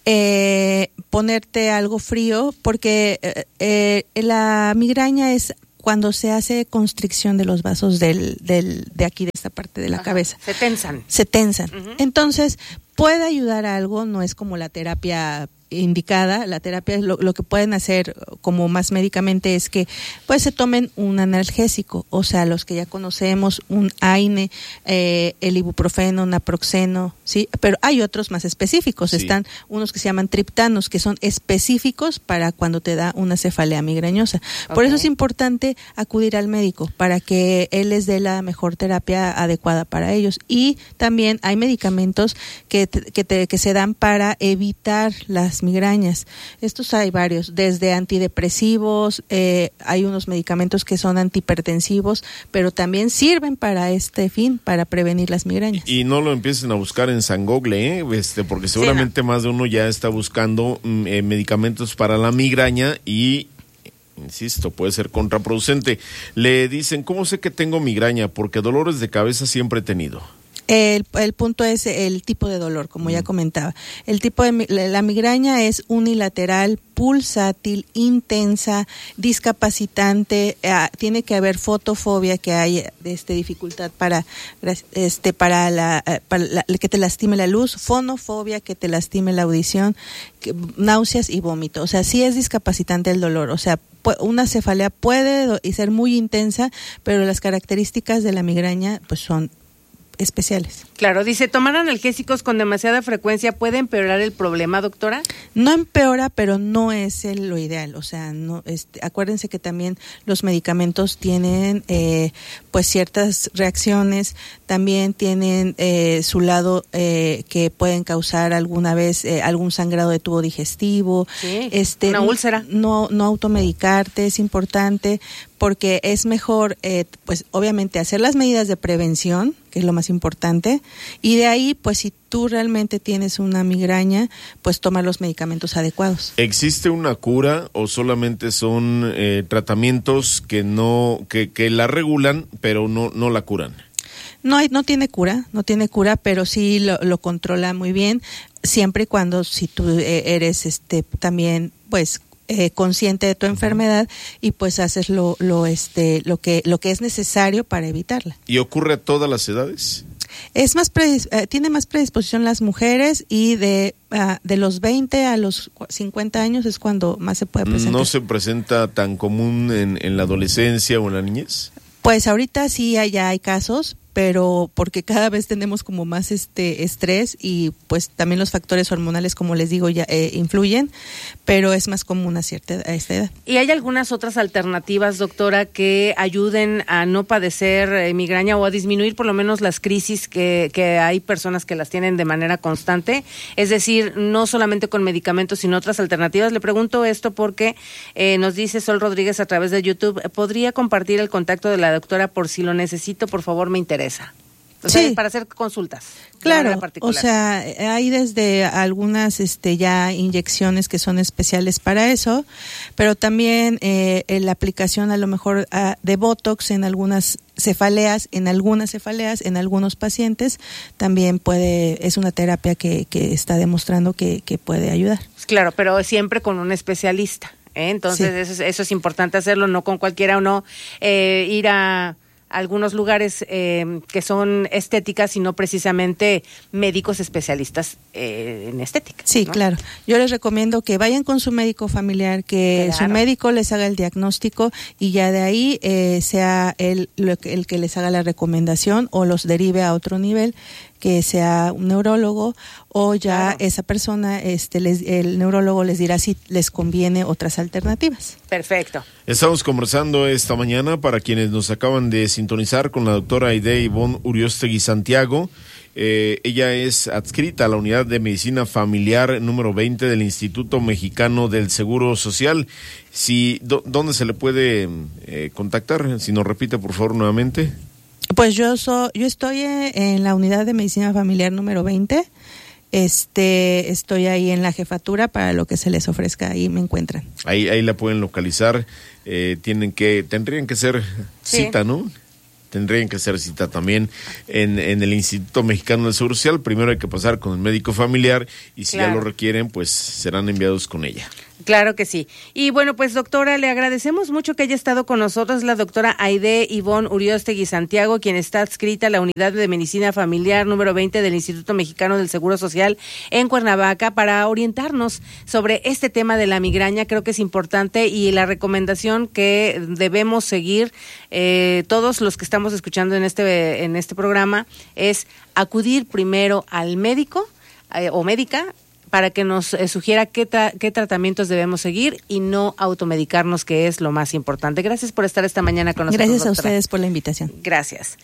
eh, ponerte algo frío, porque eh, eh, la migraña es cuando se hace constricción de los vasos del, del de aquí, de esta parte de la Ajá, cabeza. Se tensan. Se tensan. Uh-huh. Entonces, puede ayudar a algo, no es como la terapia indicada. La terapia, lo, lo que pueden hacer como más médicamente es que pues se tomen un analgésico, o sea, los que ya conocemos, un AINE, eh, el ibuprofeno, naproxeno, sí, pero hay otros más específicos. Sí. Están unos que se llaman triptanos, que son específicos para cuando te da una cefalea migrañosa. Okay. Por eso es importante acudir al médico para que él les dé la mejor terapia adecuada para ellos. Y también hay medicamentos que te, que, te, que se dan para evitar las migrañas. Estos hay varios, desde antidepresivos, eh, hay unos medicamentos que son antihipertensivos, pero también sirven para este fin, para prevenir las migrañas. Y, y no lo empiecen a buscar en San Google, ¿eh? este, porque seguramente sí, no. más de uno ya está buscando eh, medicamentos para la migraña y, insisto, puede ser contraproducente. Le dicen, ¿cómo sé que tengo migraña? Porque dolores de cabeza siempre he tenido. El, el punto es el tipo de dolor, como mm. ya comentaba. El tipo de la migraña es unilateral, pulsátil, intensa, discapacitante. Eh, tiene que haber fotofobia, que hay este, dificultad para este para la para la, que te lastime la luz, fonofobia, que te lastime la audición, que, náuseas y vómito. O sea, sí es discapacitante el dolor. O sea, una cefalea puede ser muy intensa, pero las características de la migraña pues son especiales. Claro, dice, ¿tomar analgésicos con demasiada frecuencia puede empeorar el problema, doctora? No empeora, pero no es el, lo ideal. O sea, no, este, acuérdense que también los medicamentos tienen eh, pues ciertas reacciones, también tienen eh, su lado eh, que pueden causar alguna vez eh, algún sangrado de tubo digestivo. Sí, este, una úlcera. No, no automedicarte, es importante, porque es mejor, eh, pues obviamente hacer las medidas de prevención, que es lo más importante, y de ahí, pues si tú realmente tienes una migraña, pues toma los medicamentos adecuados. ¿Existe una cura o solamente son eh, tratamientos que no, que, que la regulan, pero no, no la curan? No hay, no tiene cura, no tiene cura, pero sí lo, lo controla muy bien, siempre y cuando si tú eh, eres este también, pues, Eh, consciente de tu enfermedad y pues haces lo lo este lo que lo que es necesario para evitarla. ¿Y ocurre a todas las edades? Es más predis- eh, tiene más predisposición las mujeres, y de uh, de los veinte a los cincuenta años es cuando más se puede presentar. ¿No se presenta tan común en, en la adolescencia o en la niñez? Pues ahorita sí ya hay casos, pero porque cada vez tenemos como más este estrés, y pues también los factores hormonales, como les digo, ya eh, influyen, pero es más común a cierta a esta edad. ¿Y hay algunas otras alternativas, doctora, que ayuden a no padecer eh, migraña o a disminuir por lo menos las crisis que, que hay personas que las tienen de manera constante? Es decir, no solamente con medicamentos, sino otras alternativas. Le pregunto esto porque eh, nos dice Sol Rodríguez a través de YouTube, ¿podría compartir el contacto de la doctora por si lo necesito? Por favor, me interesa. O sea, sí, para hacer consultas. Claro, o sea, hay desde algunas este ya inyecciones que son especiales para eso, pero también eh, la aplicación a lo mejor uh, de Botox en algunas cefaleas, en algunas cefaleas, en algunos pacientes, también puede, es una terapia que, que está demostrando que, que puede ayudar. Claro, pero siempre con un especialista, ¿eh? Entonces sí. eso, es, eso es importante hacerlo, no con cualquiera, o no eh, ir a algunos lugares eh, que son estéticas y no precisamente médicos especialistas eh, en estética. Sí, ¿no? claro. Yo les recomiendo que vayan con su médico familiar, que Claro. su médico les haga el diagnóstico y ya de ahí eh, sea él lo que- el que les haga la recomendación o los derive a otro nivel, que sea un neurólogo o ya esa persona, este, les, el neurólogo les dirá si les conviene otras alternativas. Perfecto. Estamos conversando esta mañana, para quienes nos acaban de sintonizar, con la doctora Aide Ivonne Uriostegui Santiago. Eh, ella es adscrita a la Unidad de Medicina Familiar número veinte del Instituto Mexicano del Seguro Social. Si, do, ¿Dónde se le puede eh, contactar? Si nos repite, por favor, nuevamente. Pues yo so, yo estoy en, en la Unidad de Medicina Familiar número veinte. Este, estoy ahí en la jefatura para lo que se les ofrezca, ahí me encuentran. Ahí, ahí la pueden localizar. Eh, tienen que, tendrían que ser Sí. cita, ¿no? Tendrían que hacer cita también en, en el Instituto Mexicano del Seguro Social. Primero hay que pasar con el médico familiar y si Claro. ya lo requieren, pues serán enviados con ella. Claro que sí. Y bueno, pues doctora, le agradecemos mucho que haya estado con nosotros la doctora Aide Ivonne Uriostegui Santiago, quien está adscrita a la Unidad de Medicina Familiar número veinte del Instituto Mexicano del Seguro Social en Cuernavaca, para orientarnos sobre este tema de la migraña. Creo que es importante y la recomendación que debemos seguir eh, todos los que estamos escuchando en este, en este programa es acudir primero al médico eh, o médica para que nos eh, sugiera qué, tra- qué tratamientos debemos seguir y no automedicarnos, que es lo más importante. Gracias por estar esta mañana con nosotros, Gracias a doctora. ustedes por la invitación. Gracias.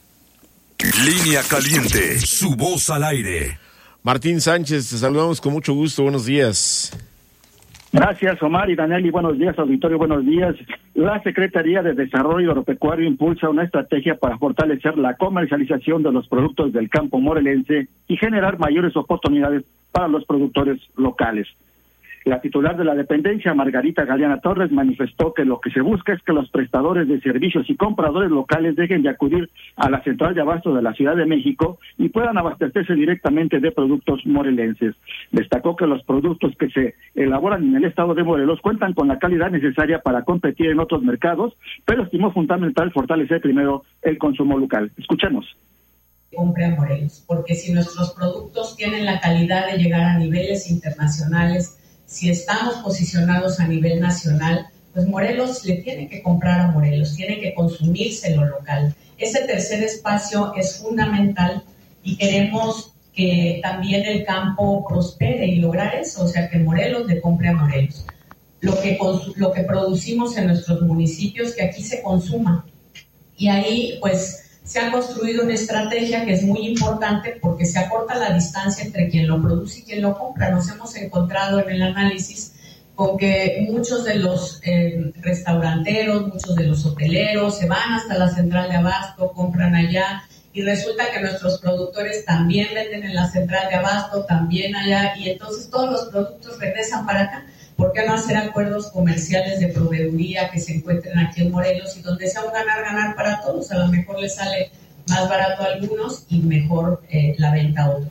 Línea Caliente, su voz al aire. Martín Sánchez, te saludamos con mucho gusto. Buenos días. Gracias, Omar y Daniel, y buenos días, auditorio, buenos días. La Secretaría de Desarrollo Agropecuario impulsa una estrategia para fortalecer la comercialización de los productos del campo morelense y generar mayores oportunidades para los productores locales. La titular de la dependencia, Margarita Galeana Torres, manifestó que lo que se busca es que los prestadores de servicios y compradores locales dejen de acudir a la central de abasto de la Ciudad de México y puedan abastecerse directamente de productos morelenses. Destacó que los productos que se elaboran en el estado de Morelos cuentan con la calidad necesaria para competir en otros mercados, pero estimó fundamental fortalecer primero el consumo local. Escuchemos. Compre a Morelos, porque si nuestros productos tienen la calidad de llegar a niveles internacionales, si estamos posicionados a nivel nacional, pues Morelos le tiene que comprar a Morelos, tiene que consumirse lo local. Ese tercer espacio es fundamental y queremos que también el campo prospere y lograr eso, o sea, que Morelos le compre a Morelos. Lo que, cons- lo que producimos en nuestros municipios, que aquí se consuma. Y ahí, pues, se ha construido una estrategia que es muy importante porque se acorta la distancia entre quien lo produce y quien lo compra. Nos hemos encontrado en el análisis con que muchos de los eh, restauranteros, muchos de los hoteleros se van hasta la central de abasto, compran allá y resulta que nuestros productores también venden en la central de abasto, también allá, y entonces todos los productos regresan para acá. ¿Por qué no hacer acuerdos comerciales de proveeduría que se encuentren aquí en Morelos y donde sea un ganar-ganar para todos? A lo mejor les sale más barato a algunos y mejor eh, la venta a otros.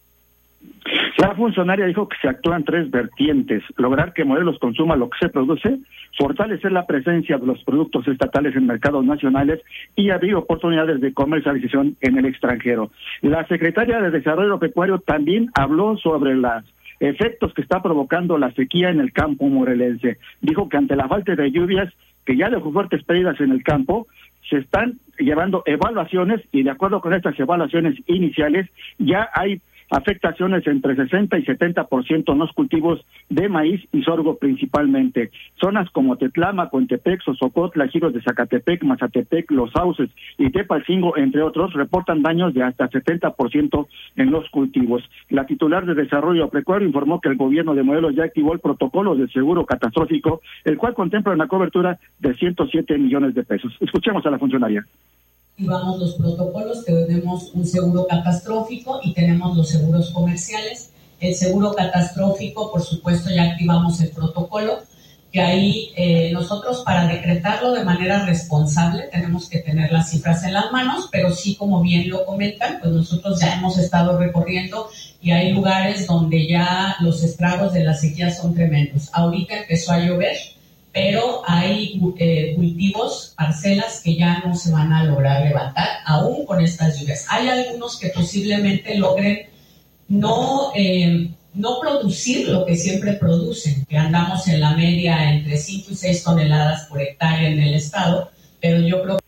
La funcionaria dijo que se actúan tres vertientes: lograr que Morelos consuma lo que se produce, fortalecer la presencia de los productos estatales en mercados nacionales y abrir oportunidades de comercialización en el extranjero. La secretaria de Desarrollo Agropecuario también habló sobre los efectos que está provocando la sequía en el campo morelense. Dijo que ante la falta de lluvias, que ya dejó fuertes pérdidas en el campo, se están llevando evaluaciones y de acuerdo con estas evaluaciones iniciales ya hay afectaciones entre sesenta y setenta por ciento en los cultivos de maíz y sorgo principalmente. Zonas como Tetlama, Contepec, Sosocotla, Giros de Zacatepec, Mazatepec, Los Sauces y Tepalcingo, entre otros, reportan daños de hasta setenta por ciento en los cultivos. La titular de Desarrollo Agropecuario informó que el gobierno de Morelos ya activó el protocolo de seguro catastrófico, el cual contempla una cobertura de ciento siete millones de pesos. Escuchemos a la funcionaria. Activamos los protocolos, tenemos un seguro catastrófico y tenemos los seguros comerciales. El seguro catastrófico, por supuesto, ya activamos el protocolo, que ahí eh, nosotros para decretarlo de manera responsable tenemos que tener las cifras en las manos, pero sí, como bien lo comentan, pues nosotros ya hemos estado recorriendo y hay lugares donde ya los estragos de la sequía son tremendos. Ahorita empezó a llover, pero hay eh, cultivos, parcelas que ya no se van a lograr levantar, aún con estas lluvias. Hay algunos que posiblemente logren no, eh, no producir lo que siempre producen, que andamos en la media entre cinco y seis toneladas por hectárea en el estado, pero yo creo que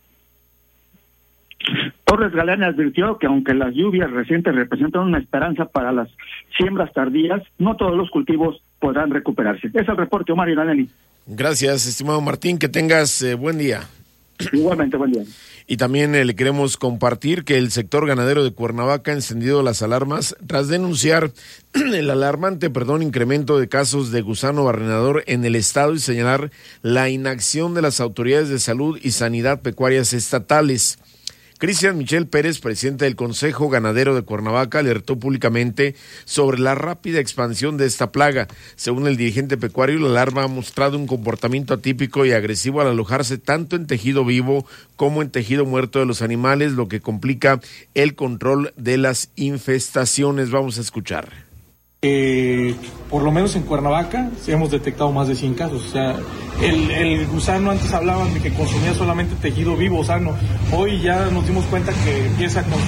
Torres Galeana advirtió que aunque las lluvias recientes representan una esperanza para las siembras tardías, no todos los cultivos podrán recuperarse. Es el reporte, Omar Iranelli. Gracias, estimado Martín, que tengas eh, buen día. Igualmente, buen día. Y también eh, le queremos compartir que el sector ganadero de Cuernavaca ha encendido las alarmas tras denunciar el alarmante, perdón, incremento de casos de gusano barrenador en el estado y señalar la inacción de las autoridades de salud y sanidad pecuarias estatales. Cristian Michel Pérez, presidente del Consejo Ganadero de Cuernavaca, alertó públicamente sobre la rápida expansión de esta plaga. Según el dirigente pecuario, la larva ha mostrado un comportamiento atípico y agresivo al alojarse tanto en tejido vivo como en tejido muerto de los animales, lo que complica el control de las infestaciones. Vamos a escuchar. Eh, por lo menos en Cuernavaca sí hemos detectado más de cien casos. O sea, el, el gusano antes hablaban de que consumía solamente tejido vivo sano. Hoy ya nos dimos cuenta que empieza a